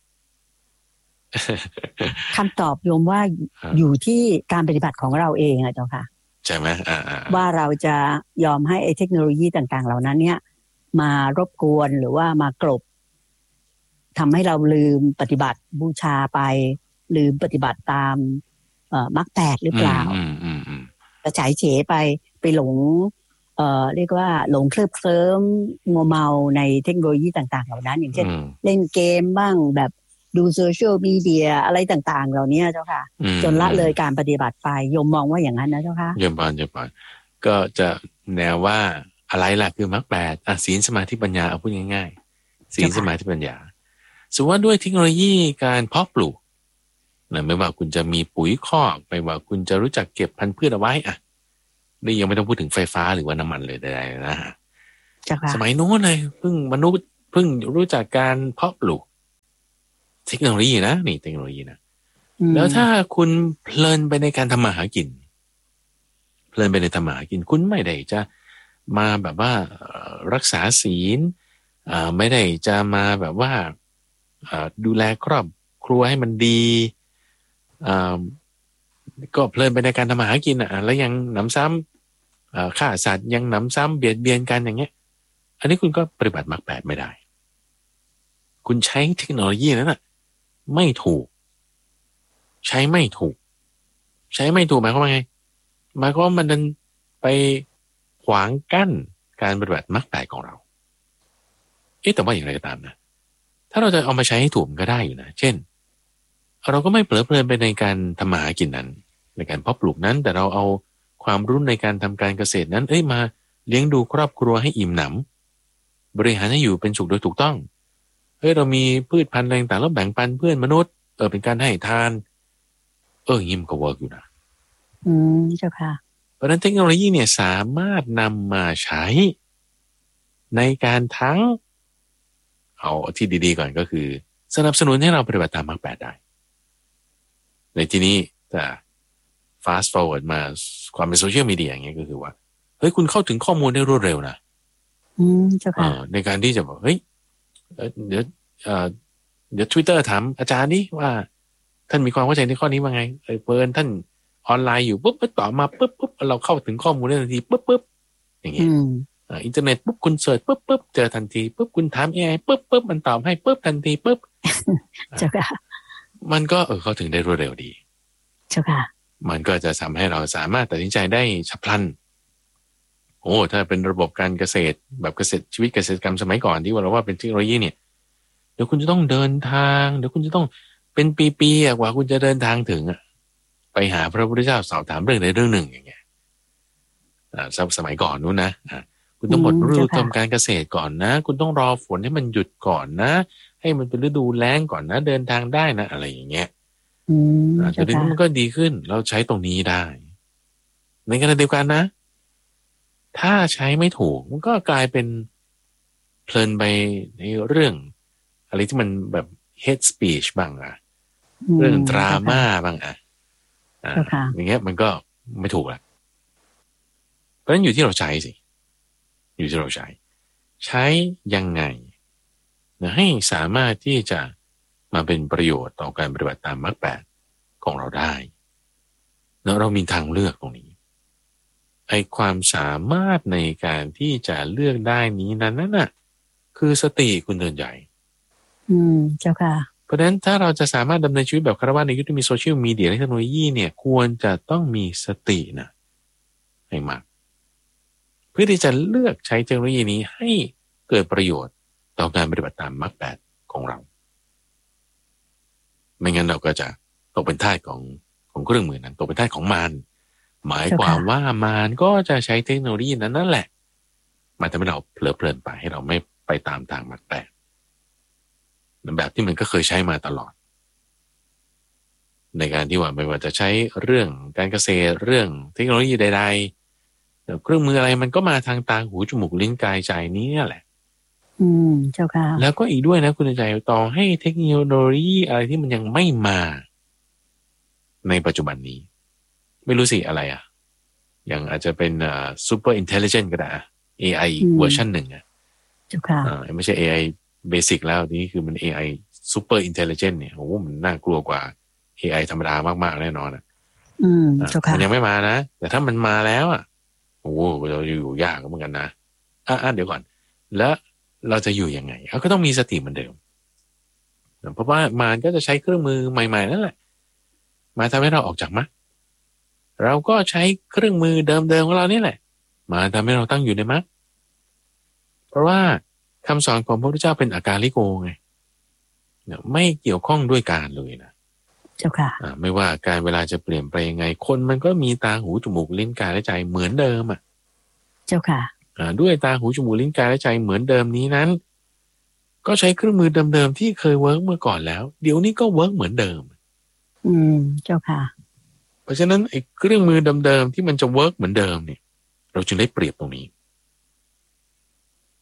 Speaker 2: คำตอบโยมว่าอยู่ที่การปฏิบัติของเราเองอะเจ้าค่ะ
Speaker 1: ใช่ไหมอ่า
Speaker 2: ว่าเราจะยอมให้ไอ้เทคโนโลยีต่างๆเหล่านั้นเนี่ยมารบกวนหรือว่ามากลบทำให้เราลืมปฏิบัติบูชาไปลืมปฏิบัติตามเอ่อมรรคแปดหรือเปล่ากระจายเฉไปไปหลงเอ่อเรียกว่าหลงเคลิบเคลิ้มมัวเมาในเทคโนโลยีต่างๆเหล่านั้นอย่างเช่นเล่นเกมบ้างแบบดูโซเชียลมีเดียอะไรต่างๆเหล่านี้เจ้าค่ะจนละเลยการปฏิบัติไปโยมมองว่าอย่างนั้นนะเจ้าค่ะ
Speaker 1: โยมปานโยมปานก็จะแนวว่าอะไรล่ะคือมรรคแปดอ่ะศีลสมาธิปัญญาเอาพูดง่ายๆศีลสมาธิปัญญาสมมติว่าด้วยเทคโนโลยีการเพาะปลูกนะไม่ว่าคุณจะมีปุ๋ยคอกไม่ว่าคุณจะรู้จักเก็บพันธุ์พืชเอาไว้อ่ะนี่ยังไม่ต้องพูดถึงไฟฟ้าหรือว่าน้ำมันเลยใดๆนะฮะสมัยโน้นเลยเพิ่งมนุษย์เพิ่งรู้จักการเพาะปลูกเทคโนโลยีนะนี่เทคโนโลยีนะแล้วถ้าคุณเพลินไปในการทำมาหากินเพลินไปในทำมาหากินคุณไม่ได้จะมาแบบว่ารักษาศีลไม่ได้จะมาแบบว่าดูแลครอบครัวให้มันดีก็เพลินไปในการทำมาหากินอ่ะแล้วยังหนำซ้ำฆ่าสัตว์ยังหนำซ้ำเบียดเบียนกันอย่างเงี้ยอันนี้คุณก็ปฏิบัติมรรคแปดไม่ได้คุณใช้เทคโนโลยีนั้นน่ะไม่ถูกใช้ไม่ถูกใช้ไม่ถูกหมายความว่าไงหมายความว่ามันดันไปขวางกั้นการปฏิบัติมรรคแปดของเราเอ๊ะแต่ว่าอย่างไรก็ตามนะถ้าเราจะเอามาใช้ให้ถูกก็ได้อยู่นะเช่นเราก็ไม่เผลอเพลินไปในการทำมาหากินนั้นในการเพาะปลูกนั้นแต่เราเอาความรู้ในการทำการเกษตรนั้นเอ้ยมาเลี้ยงดูครอบครัวให้อิ่มหนำบริหารให้อยู่เป็นสุขโดยถูกต้องเฮ้ยเรามีพืชพันธุ์อะไรต่างๆแล้วแบ่งปันเพื่อนมนุษย์เออเป็นการให้ทานเออยิ้มก็เวิร์กอยู่นะ
Speaker 2: อืมเจ้าค่ะ
Speaker 1: เพราะฉะนั้นเทคโนโลยีเนี่ยสามารถนำมาใช้ในการทั้งเอาที่ดีๆก่อนก็คือสนับสนุนให้เราปฏิบัติตามมรรคแปดได้ในที่นี้จะ fast forward มาความเป็นโซเชียลมีเดียอย่างเงี้ยก็คือว่าเฮ้ยคุณเข้าถึงข้อมูลได้รวดเร็วนะ
Speaker 2: อืมเจ้าค่ะ
Speaker 1: ในการที่จะบอกเฮ้ยเดี๋ยวเดี๋ยว Twitter ถามอาจารย์นี่ว่าท่านมีความเข้าใจในข้อนี้ว่าไงเออเปิดท่านออนไลน์อยู่ปุ๊บปุ๊บต่อมาปุ๊บปุ๊บเราเข้าถึงข้อมูลได้ทันทีปุ๊บปุ๊บอย่างเงี้ยอินเทอร์เน็ตปุ๊บคุณเสิร์ชปุ๊บปุ๊บเจอทันทีปุ๊บคุณถาม เอ ไอ ปุ๊บปุ๊บมันตอบให้ปุ๊บทันทีปุ๊บ
Speaker 2: เจ้าค่ะ
Speaker 1: มันก็เออเข้าถึงได้รวดเร็วดี
Speaker 2: เจ้าค่ะ
Speaker 1: มันก็จะทำให้เราสามารถตัดสินใจได้ฉับพลันโอ้ถ้าเป็นระบบการเกษตรแบบเกษตรชีวิตเกษตรกรรมสมัยก่อนที่ว่าเราว่าเป็นเทคโนโลยีเนี่ยเดี๋ยวคุณจะต้องเดินทางเดี๋ยวคุณจะต้องเป็นปีๆกว่าคุณจะเดินทางถึงไปหาพระพุทธเจ้าสอบถามเรื่องใดเรื่องหนึ่งอย่างเงี้ยสมัยก่อนนู้นนะคุณต้องหมดฤดูทำการเกษตรก่อนนะคุณต้องรอฝนให้มันหยุดก่อนนะให้มันเป็นฤดูแล้งก่อนนะเดินทางได้นะอะไรอย่างเงี้ยแต่ทีนี้มันก็ดีขึ้นเราใช้ตรงนี้ได้ในขณะเดียวกันนะถ้าใช้ไม่ถูกมันก็กลายเป็นเพลินไปในเรื่องอะไรที่มันแบบ hate speech บ้างอะเรื่องดราม่าบ้างอะอย่างเงี้ยมันก็ไม่ถูกละเพราะฉะนั้นอยู่ที่เราใช้สิอยู่ที่เราใช้ใช้ยังไงนะให้สามารถที่จะมาเป็นประโยชน์ต่อการปฏิบัติตามมรรคแปดของเราได้แล้วเรามีทางเลือกตรงนี้ไอ้ความสามารถในการที่จะเลือกได้นี้นั้นน่ะคือสติคุณเดินใหญ่
Speaker 2: อืมเจ้าค่ะ
Speaker 1: เพราะฉะนั้นถ้าเราจะสามารถดำเนินชีวิตแบบคารวะในยุคที่มีโซเชียลมีเดียและเทคโนโลยีเนี่ยควรจะต้องมีสตินะให้มากเพื่อที่จะเลือกใช้เทคโนโลยีนี้ให้เกิดประโยชน์ต่อการปฏิบัติตามมรรคแปดของเราไม่งั้นเราก็จะตกเป็นทาสของของเครื่องมือนั้นตกเป็นทาสของมารหมายความว่ามารก็จะใช้เทคโนโลยีนั้นนั่นแหละมาทำให้เราเพลิดเพลินไปให้เราไม่ไปตามทางมรรคแปดแบบที่มันก็เคยใช้มาตลอดในการที่ว่าไม่ว่าจะใช้เรื่องการเกษตรเรื่องเทคโนโลยีใดๆเครื่องมืออะไรมันก็มาทางตาหูจมูกลิ้นกายใจนี้นี่แหละ
Speaker 2: อืมเจ้าค่ะ
Speaker 1: แล้วก็อีกด้วยนะคุณใจต่อให้เทคโนโลยีอะไรที่มันยังไม่มาในปัจจุบันนี้ไม่รู้สิอะไรอ่ะอย่างอาจจะเป็นอ่า super intelligent ก็ได้ เอ ไอ อีกเวอร์ชันหนึ่งอ่ะ
Speaker 2: เจ้าค่ะ
Speaker 1: อ่าไม่ใช่ เอ ไอ basic แล้วนี่คือมัน เอ ไอ super intelligent เนี่ยโอ้โหมันน่ากลัวกว่า เอ ไอ ธรรมดามากๆแน่นอนอ่ะ
Speaker 2: อืมเจ้าค่ะ
Speaker 1: มันยังไม่มานะแต่ถ้ามันมาแล้วอ่ะโอ้โหเราอยู่ยากเหมือนกันนะอ่ะเดี๋ยวก่อนแล้วเราจะอยู่ยังไงเราก็ต้องมีสติเหมือนเดิมเพราะว่ามารก็จะใช้เครื่องมือใหม่ๆนั่นแหละมาทำให้เราออกจากมรรคเราก็ใช้เครื่องมือเดิมๆของเรานี่แหละมาทำให้เราตั้งอยู่ในมรรคเพราะว่าคำสอนของพระพุทธเจ้าเป็นอาการลิโกไงไม่เกี่ยวข้องด้วยการเลยนะ
Speaker 2: เจ้าค่ะ
Speaker 1: ไม่ว่าการเวลาจะเปลี่ยนไปยังไงคนมันก็มีตาหูจมูกลิ้นกายและใจเหมือนเดิมอ่ะ
Speaker 2: เจ้าค่ะ
Speaker 1: ด้วยตาหูจมูกลิ้นกายและใจเหมือนเดิมนี้นั้นก็ใช้เครื่องมือเดิมๆที่เคยเวิร์กเมื่อก่อนแล้วเดี๋ยวนี้ก็เวิร์กเหมือนเดิม
Speaker 2: อืมเจ้าค่ะ
Speaker 1: เพราะฉะนั้นไอ้เครื่องมือเดิมๆที่มันจะเวิร์กเหมือนเดิมเนี่ยเราจึงได้เปรียบตรงนี้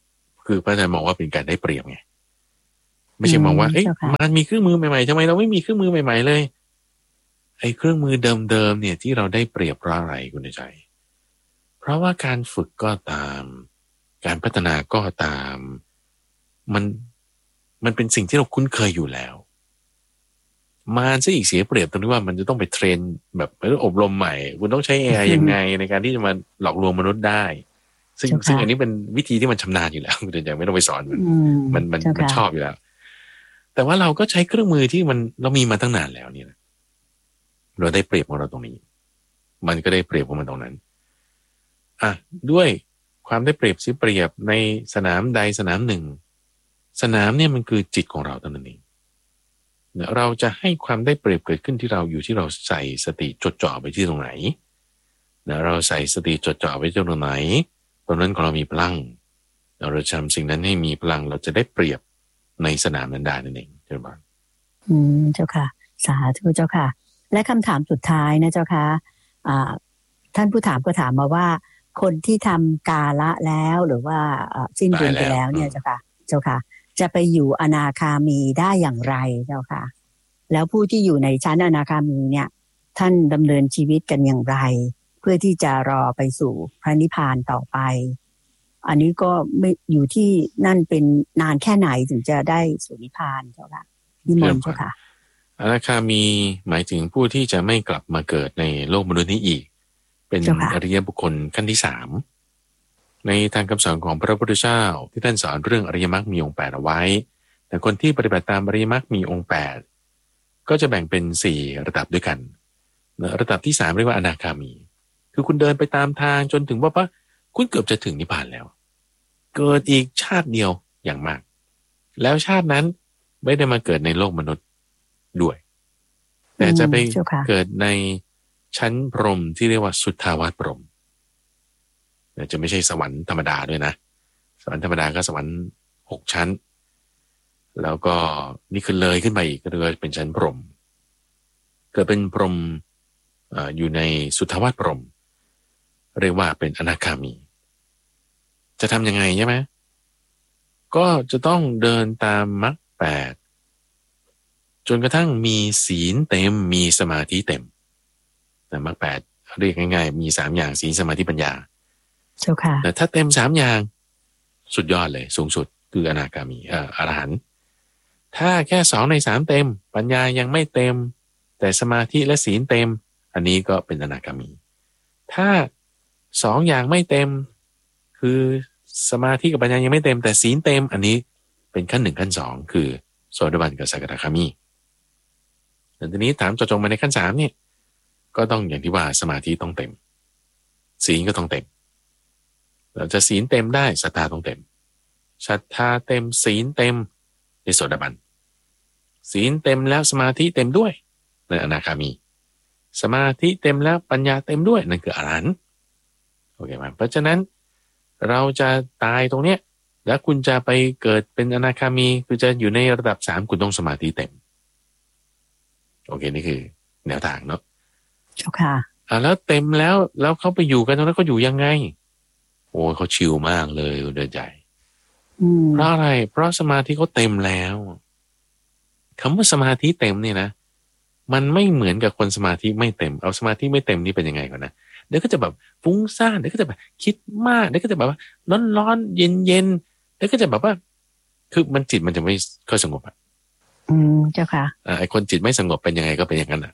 Speaker 1: คือพระอาจารย์มองว่าเป็นการได้เปรียบไงไม่ใช่มองว่าเอ๊ะมันมีเครื่องมือใหม่ๆทำไมเราไม่มีเครื่องมือใหม่ๆเลยไอ้เครื่องมือเดิมๆเนี่ยที่เราได้เปรียบเพราะอะไรคุณใจเพราะว่าการฝึกก็ตามการพัฒนาก็ตามมันมันเป็นสิ่งที่เราคุ้นเคยอยู่แล้วมันซะอีกเสียเปรียบตรงที่ว่ามันจะต้องไปเทรนแบบอบรมใหม่คุณต้องใช้ เอ ไอ ยังไงในการที่จะมาหลอกลวงมนุษย์ได้ซึ่งซึ่งอันนี้เป็นวิธีที่มันชำนาญอยู่แล้วคุณใจไม่ต้องไปสอนมันมันมันมันชอบอยู่แล้วแต่ว่าเราก็ใช้เครื่องมือที่มันเรามีมาตั้งนานแล้วนี่นะเราได้เปรียบของเราตรงนี้มันก็ได้เปรียบของมันตรงนั้นอ่ะด้วยความได้เปรียบเสียเปรียบในสนามใดสนามหนึ่งสนามเนี่ยมันคือจิตของเราตัวนั้นเองเราจะให้ความได้เปรียบเกิดขึ้นที่เราอยู่ที่เราใส่สติจดจ่อไปที่ตรงไหนเราใส่สติจดจ่อไปที่ตรงไหนตรงนั้นของเรามีพลังเราทำสิ่งนั้นให้มีพลังเราจะได้เปรียบในสนามนั้นได้นั่นเองเจ้าบ้าน
Speaker 2: อืมเจ้าค่ะสาธุเจ้าค่ะและคำถามสุดท้ายนะเจ้าค่ะอ่าท่านผู้ถามก็ถามมาว่าคนที่ทำกาละแล้วหรือว่าสิ้นบุญไปแล้วเนี่ยเจ้าค่ะเจ้าค่ะจะไปอยู่อนาคามีได้อย่างไรเจ้าค่ะแล้วผู้ที่อยู่ในชั้นอนาคามีเนี่ยท่านดำเนินชีวิตกันอย่างไรเพื่อที่จะรอไปสู่พระนิพพานต่อไปอันนี้ก็ไม่อยู่ที่นั่นเป็นนานแค่ไหนถึงจะได้สู่นิพพานเจ้าค่ะนิมนต์เจ้าค่ะ
Speaker 1: อนาคามีหมายถึงผู้ที่จะไม่กลับมาเกิดในโลกมนุษย์นี้อีกเป็นอริยบุคคลขั้นที่สามในทางคำสอนของพระพุทธเจ้าที่ท่านสอนเรื่องอริยมรรคมีองค์แปดเอาไว้แต่คนที่ปฏิบัติตามอริยมรรคมีองค์แปดก็จะแบ่งเป็นสี่ระดับด้วยกันระดับที่สามเรียกว่าอนาคามีคือคุณเดินไปตามทางจนถึงว่าว่าคุณเกือบจะถึงนิพพานแล้วเกิดอีกชาติเดียวอย่างมากแล้วชาตินั้นไม่ได้มาเกิดในโลกมนุษย์ด้วยแต่จะไปเกิดในชั้นพรหมที่เรียกว่าสุทธาวาสพรหมจะไม่ใช่สวรรค์ธรรมดาด้วยนะสวรรค์ธรรมดาก็สวรรค์หกชั้นแล้วก็นี่คือเลยขึ้นไปอีกก็เรียกว่าเป็นชั้นพรหมเกิดเป็นพรหมอยู่ในสุทธาวาสพรหมเรียกว่าเป็นอนาคามีจะทำยังไงใช่ไหมก็จะต้องเดินตามมรรคแปดจนกระทั่งมีศีลเต็มมีสมาธิเต็มแต่มรรคแปดเรียกง่ายๆมีสามอย่างศีลสมาธิปัญญา
Speaker 2: เจ้าค่ะ
Speaker 1: แต่ถ้าเต็มสามอย่างสุดยอดเลยสูงสุดคืออนาคามีเอ่ออรหันต์ถ้าแค่สองในสามเต็มปัญญายังไม่เต็มแต่สมาธิและศีลเต็มอันนี้ก็เป็นอนาคามีถ้าสองอย่างไม่เต็มคือสมาธิกับปัญญายังไม่เต็มแต่ศีลเต็มอันนี้เป็นขั้นหนึ่งขั้นสองคือโสดาบันกับสกทาคามีแต่ทีนี้ถามเจาะจงมาในขั้นสามเนี่ยก็ต้องอย่างที่ว่าสมาธิต้องเต็มศีลก็ต้องเต็มเราจะศีลเต็มได้ศรัทธาต้องเต็มศรัทธาเต็มศีลเต็มในโสดาบันศีลเต็มแล้วสมาธิเต็มด้วยในอนาคามีสมาธิเต็มแล้วปัญญาเต็มด้วยนั่นคืออรหันต์โอเคไหมเพราะฉะนั้นเราจะตายตรงเนี้ยแล้วคุณจะไปเกิดเป็นอนาคามีคือจะอยู่ในระดับสามคุณต้องสมาธิเต็มโอเคนี่คือแนวทางเนาะ
Speaker 2: เจ้าค่ะ
Speaker 1: อ่าแล้วเต็มแล้วแล้วเขาไปอยู่กันตรงนั้นเขาอยู่ยังไงโอ้เขาชิลมากเลยเดินใจเพราะอะไรเพราะสมาธิเขาเต็มแล้วคำว่าสมาธิเต็มเนี่ยนะมันไม่เหมือนกับคนสมาธิไม่เต็มเอาสมาธิไม่เต็มนี่เป็นยังไงก่อนนะเดี๋ยวก็จะแบบฟุ้งซ่านเดี๋ยวก็จะแบบคิดมากเดี๋ยวก็จะแบบว่าร้อนๆเย็นๆเดี๋ยวก็จะแบบว่าคือมันจิตมันจะไม่ค่อยสงบอ่ะ
Speaker 2: อืมเจ้าค่ะ
Speaker 1: อ่าไอคนจิตไม่สงบเป็นยังไงก็เป็นอย่างนั้นอ่ะ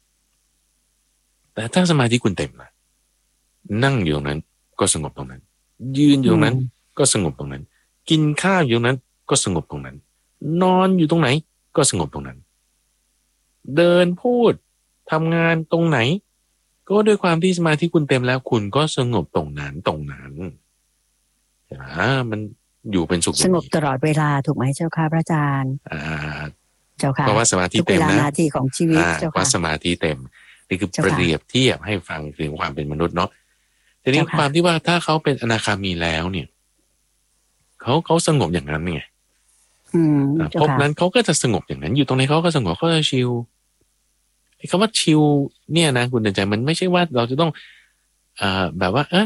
Speaker 1: แต่ถ้าสมาธิคุณเต็มนะนั่งอยู่ตรงนั้นก็สงบตรงนั้นยืนอยู่ตรงนั้นก็สงบตรงนั้นกินข้าวอยู่ตรงนั้นก็สงบตรงนั้นนอนอยู่ตรงไหนก็สงบตรงนั้นเดินพูดทำงานตรงไหนก็ด้วยความที่สมาธิคุณเต็มแล้วคุณก็สงบตรงนั้นตรงนั้นใช่ไหมมันอยู่เป็นสุข
Speaker 2: สงบตลอดเวลาถูกไหมเจ้าค่ะพระอาจารย์
Speaker 1: อ่า
Speaker 2: เจ้าค่ะ
Speaker 1: เพราะว่าสมาธิเต็มนะ
Speaker 2: นาทีของชีวิตเจ้าค่ะ
Speaker 1: ว่าสมาธิเต็มนี่คือเปรียบเทียบให้ฟังถึงความเป็นมนุษย์เนาะทีนี้ความที่ว่าถ้าเขาเป็นอนาคามีแล้วเนี่ยเขาเขาสงบอย่างนั้นไงพบนั้นเขาก็จะสงบอย่างนั้นอยู่ตรงไหนเขาก็สงบเขาจะชิลคำว่าชิลเนี่ยนะคุณเดินใจมันไม่ใช่ว่าเราจะต้องอ่าแบบว่าเออ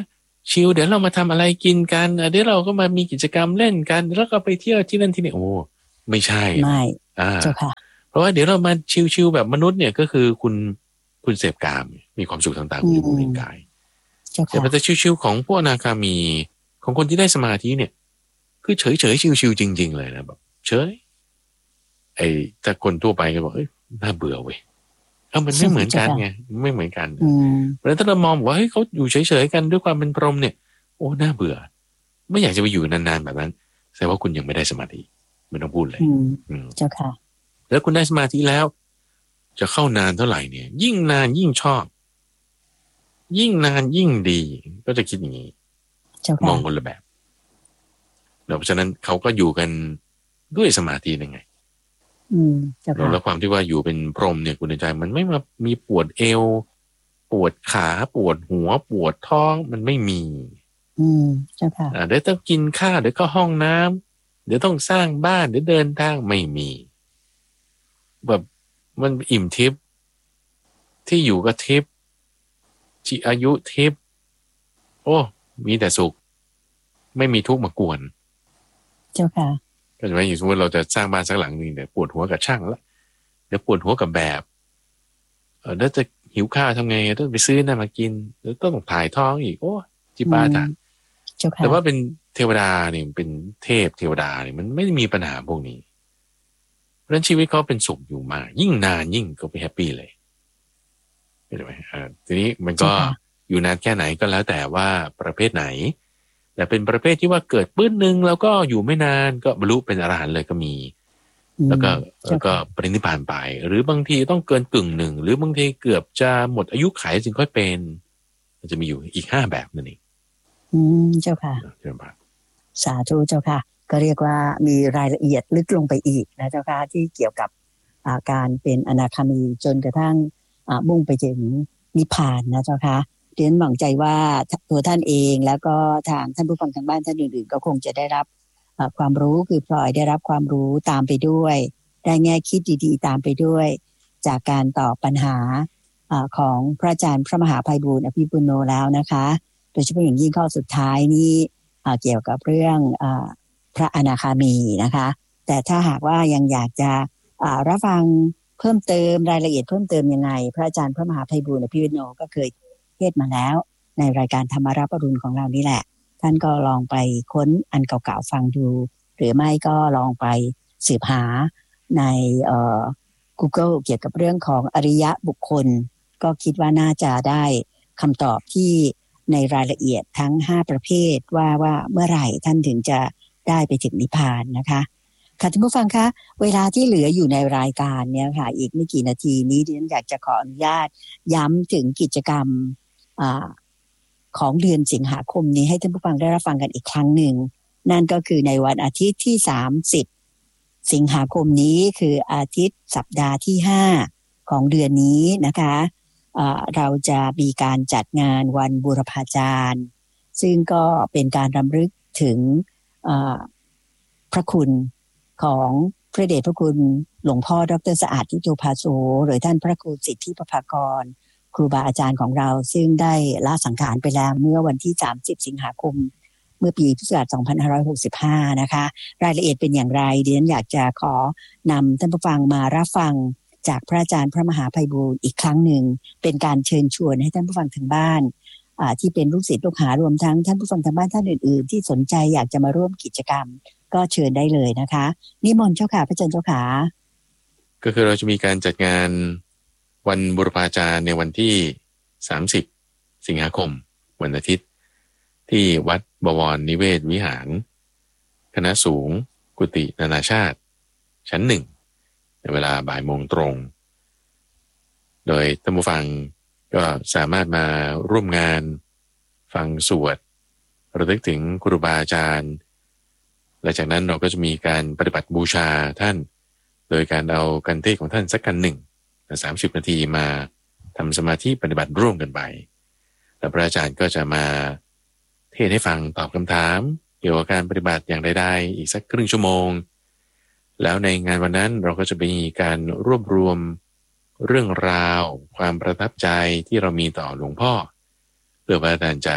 Speaker 1: ชิลเดี๋ยวเรามาทำอะไรกินกันเดี๋ยวเราก็มามีกิจกรรมเล่นกันแล้วก็ไปเที่ยวที่นั่นที่นี่โอ้ไม่ใช่
Speaker 2: ไม่
Speaker 1: อ่า
Speaker 2: เจ้าค่ะ
Speaker 1: เพราะว่าเดี๋ยวเรามาชิลๆแบบมนุษย์เนี่ยก็คือคุณคุณเสพกามมีความสุขทางตาหูจมูกลิ้นกายแต่พอจะชิลๆของพวกอนาคามีของคนที่ได้สมาธิเนี่ยคือเฉยๆชิลๆจริงๆเลยนะแบบเฉยไอ้ถ้าคนทั่วไปก็บอกเอ้ยน่าเบื่อเว้ยเอ้ามันไม่เหมือนกันไงไม่เหมือนกันเพราะฉะนั้นถ้าเรามองว่าเฮ้ยเขาอยู่เฉยๆกันด้วยความเป็นพรหมเนี่ยโอ้น่าเบื่อไม่อยากจะไปอยู่นานๆแบบนั้นแสดงว่าคุณยังไม่ได้สมาธิไม่ต้องพูดเลย
Speaker 2: เจ้าค่ะ
Speaker 1: แล้วคุณได้สมาธิแล้วจะเข้านานเท่าไหร่เนี่ยยิ่งนานยิ่งชอบยิ่งนานยิ่งดีก็จะคิดอย่างนี้มองคนละแบบเพราะฉะนั้นเขาก็อยู่กันด้วยสมาธิยังไงแล้วความที่ว่าอยู่เป็นพรหมเนี่ยคุณใจมันไม่มามีปวดเอวปวดขาปวดหัวปวดท้องมันไม่มี
Speaker 2: อืมเจ้าค่ะ
Speaker 1: เดี๋ยวต้องกินข้าวเดี๋ยวก็ห้องน้ำเดี๋ยวต้องสร้างบ้านเดี๋ยวเดินทางไม่มีแบบมันอิ่มทิพย์ที่อยู่ก็ทิพย์ชีอายุทิพย์โอ้มีแต่สุขไม่มีทุกข์มากวน
Speaker 2: เจ้าค่ะ
Speaker 1: ก็จะไม่อยู่สมมติเราจะสร้างบ้านสักหลังนึงเดี๋ยวปวดหัวกับช่างละเดี๋ยวปวดหัวกับแบบเออแล้วจะหิวข้าวทำไงต้องไปซื้อนั่นมากินแล้วต้องถ่ายท้องอีกโอ้จิปาถะแต่ว่าเป็นเทวดาเนี่ยเป็นเทพเทวดาเนี่ยมันไม่ได้มีปัญหาพวกนี้เพราะฉะนั้นชีวิตเขาเป็นสุขอยู่มากยิ่งนานยิ่งก็ไปแฮปปี้เลยเห็นไหมอ่าทีนี้มันก็อยู่นานแค่ไหนก็แล้วแต่ว่าประเภทไหนแต่เป็นประเภทที่ว่าเกิดปื้นหนึ่งแล้วก็อยู่ไม่นานก็บรรลุเป็นอรหันต์เลยก็มีแล้วก็แล้วก็ปรินิพพานไปหรือบางทีต้องเกินกึ่งหนึ่งหรือบางทีเกือบจะหมดอายุขัยจึงค่อยเป็นมันจะมีอยู่อีกห้าแบบนั่นเอง
Speaker 2: อืมเจ้าค่ะ
Speaker 1: เจ้าค่ะ
Speaker 2: สาธุเจ้าค่ะก็เรียกว่ามีรายละเอียดลึกลงไปอีกนะเจ้าค่ะที่เกี่ยวกับอาการเป็นอนาคามีจนกระทั่งมุ่งไปถึงนิพพานนะเจ้าค่ะเรียนหวังใจว่าตัวท่านเองแล้วก็ทางท่านผู้ฟังทางบ้านท่านอื่นๆก็คงจะได้รับความรู้คือพลอยได้รับความรู้ตามไปด้วยได้แง่คิดดีๆตามไปด้วยจากการตอบปัญหาของพระอาจารย์พระมหาไพบูลย์อภิปุโนแล้วนะคะโดยเฉพาะอย่างยิ่งข้อสุดท้ายนี้เกี่ยวกับเรื่องพระอนาคามีนะคะแต่ถ้าหากว่ายังอยากจะรับฟังเพิ่มเติมรายละเอียดเพิ่มเติมยังไงพระอาจารย์พระมหาไพบูลย์อภิปุโนก็เคยเทศมาแล้วในรายการธรรมรับอรุณของเรานี่แหละท่านก็ลองไปค้นอันเก่าๆฟังดูหรือไม่ก็ลองไปสืบหาในเอ่อ Google เกี่ยวกับเรื่องของอริยบุคคลก็คิดว่าน่าจะได้คำตอบที่ในรายละเอียดทั้งห้าประเภทว่าว่าเมื่อไหร่ท่านถึงจะได้ไปถึงนิพพานนะคะค่ะท่านผู้ฟังคะเวลาที่เหลืออยู่ในรายการเนี่ยค่ะอีกไม่กี่นาทีนี้ดิฉันอยากจะขออนุญาตย้ำถึงกิจกรรมอ่าของเดือนสิงหาคมนี้ให้ท่านผู้ฟังได้รับฟังกันอีกครั้งหนึ่งนั่นก็คือในวันอาทิตย์ที่สามสิบสิงหาคมนี้คืออาทิตย์สัปดาห์ที่ห้าของเดือนนี้นะคะเราจะมีการจัดงานวันบูรพาจารย์ซึ่งก็เป็นการรำลึกถึงพระคุณของพระเดชพระคุณหลวงพ่อดร.สะอาดทิโตภาโสหรือท่านพระครูสิทธิประภากรครูบาอาจารย์ของเราซึ่งได้ละสังขารไปแล้วเมื่อวันที่สามสิบสิงหาคมเมื่อปีพุทธศักราชสองพันห้าร้อยหกสิบห้านะคะรายละเอียดเป็นอย่างไรดิฉันอยากจะขอนำท่านผู้ฟังมารับฟังจากพระอาจารย์พระมหาไพบูลย์อีกครั้งหนึ่งเป็นการเชิญชวนให้ท่านผู้ฟังทางบ้านที่เป็นลูกศิษย์ลูกหารวมทั้งท่านผู้ฟังทางบ้านท่านอื่นๆที่สนใจอยากจะมาร่วมกิจกรรมก็เชิญได้เลยนะคะนิมนต์เจ้าค่ะพระอาจารย์เจ้าค่ะ
Speaker 1: ก็คือเราจะมีการจัดงานวันบูรพาจารย์ในวันที่สามสิบสิงหาคมวันอาทิตย์ที่วัดบวรนิเวศวิหารคณะสูงกุฏินานาชาติชั้นหนึ่งในเวลาบ่ายโมงตรงโดยท่านผู้ฟังก็สามารถมาร่วมงานฟังสวดระลึกถึงครูบาอาจารย์และจากนั้นเราก็จะมีการปฏิบัติบูชาท่านโดยการเอากันเทศของท่านสักกันหนึ่งสามสิบนาทีมาทำสมาธิปฏิบัติร่วมกันไปแล้วพระอาจารย์ก็จะมาเทศให้ฟังตอบคำถามเกี่ยวกับการปฏิบัติอย่างใดๆอีกสักครึ่งชั่วโมงแล้วในงานวันนั้นเราก็จะมีการรวบรวมเรื่องราวความประทับใจที่เรามีต่อหลวงพ่อเพื่อพระอาจารย์จะ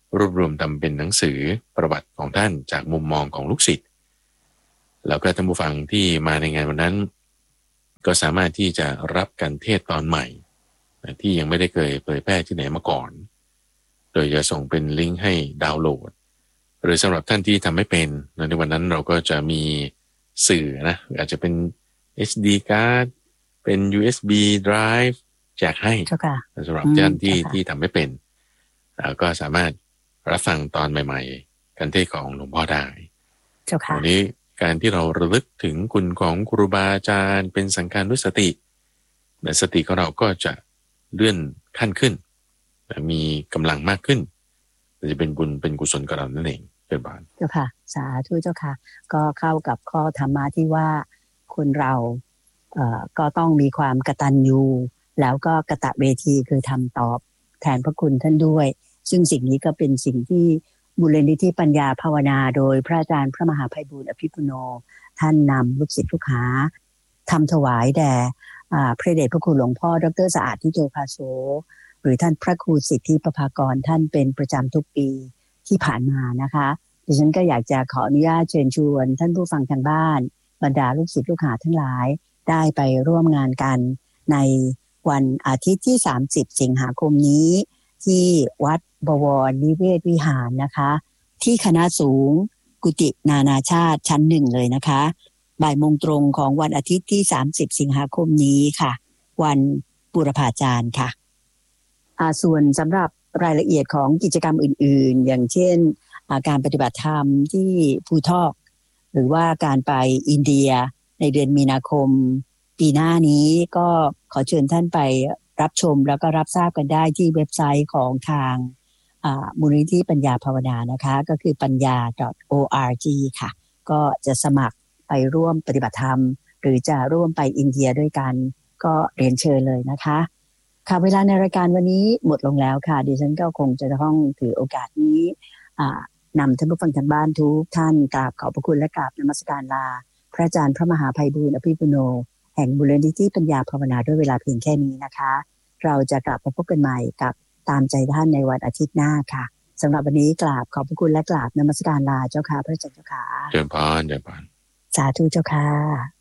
Speaker 1: รวบรวมทำเป็นหนังสือประวัติของท่านจากมุมมองของลูกศิษย์แล้วก็ท่านผู้ฟังที่มาในงานวันนั้นก็สามารถที่จะรับการเทศตอนใหม่ที่ยังไม่ได้เคยเผยแพร่ที่ไหนมาก่อนโดยจะส่งเป็นลิงก์ให้ดาวน์โหลดหรือสำหรับท่านที่ทำไม่เป็นในวันนั้นเราก็จะมีสื่อนะอาจจะเป็น เอช ดี card เป็น ยู เอส บี drive แจกให้สำหรับท่านที่ที่ทำไม่เป็นแล้วก็สามารถรับฟังตอนใหม่ๆการเทศของหลวงพ่อได้วันนี้การที่เราระลึกถึงคุณของครูบาอาจารย์เป็นสังขารด้วยสติและสติของเราก็จะเลื่อนขั้นขึ้นมีกำลังมากขึ้นจะเป็นบุญเป็นกุศลกับเรานั่นเองเป็นบาน
Speaker 2: เจ้าค่ะสาธุเจ้าค่ะก็เข้ากับข้อธรรมะที่ว่าคนเราเอ่อก็ต้องมีความกตัญญูแล้วก็กตเวทีคือทำตอบแทนพระคุณท่านด้วยซึ่งสิ่งนี้ก็เป็นสิ่งที่มูลนิธิปัญญาภาวนาโดยพระอาจารย์พระมหาไพบูลย์อภิปุโนท่านนำลูกศิษย์ลูกหาทำถวายแด่พระเดชพระคุณหลวงพ่อดร.สะอาดทิโตภาโสหรือท่านพระครูสิทธิประภากรท่านเป็นประจำทุกปีที่ผ่านมานะคะดิฉันก็อยากจะขออนุญาตเชิญชวนท่านผู้ฟังทางบ้านบรรดาลูกศิษย์ลูกหาทั้งหลายได้ไปร่วมงานกันในวันอาทิตย์ที่สามสิบสิงหาคมนี้ที่วัดบวรนิเวศวิหารนะคะที่คณะสูงกุฏินานาชาติชั้นหนึ่งเลยนะคะบ่ายโมงตรงของวันอาทิตย์ที่สามสิบสิงหาคมนี้ค่ะวันบูรพาจารย์ค่ะอ่าส่วนสำหรับรายละเอียดของกิจกรรมอื่นๆอย่างเช่นการปฏิบัติธรรมที่ภูทอกหรือว่าการไปอินเดียในเดือนมีนาคมปีหน้านี้ก็ขอเชิญท่านไปรับชมแล้วก็รับทราบกันได้ที่เว็บไซต์ของทางมูลนิธิปัญญาภาวนานะคะก็คือปัญญา .org ค่ะก็จะสมัครไปร่วมปฏิบัติธรรมหรือจะร่วมไปอินเดียด้วยกันก็เรียนเชิญเลยนะคะค่ะเวลาในรายการวันนี้หมดลงแล้วค่ะดิฉันก็คงจะต้องถือโอกาสนี้นำท่านผู้ฟังทางบ้านทุกท่านกราบขอบพระคุณและกราบนมัสการลาพระอาจารย์พระมหาไพบูลย์อภิปุโนแห่งมูลนิธิปัญญาภาวนาด้วยเวลาเพียงแค่นี้นะคะเราจะกลับมาพบกันใหม่กับตามใจท่านในวันอาทิตย์หน้าค่ะสำหรับวันนี้กราบขอบพระคุณและกราบนมัสการลาเจ้าค่ะพระอาจารย์เจ้าค่ะ
Speaker 1: เจริญพรเจริญพร
Speaker 2: สาธุเจ้าค่ะ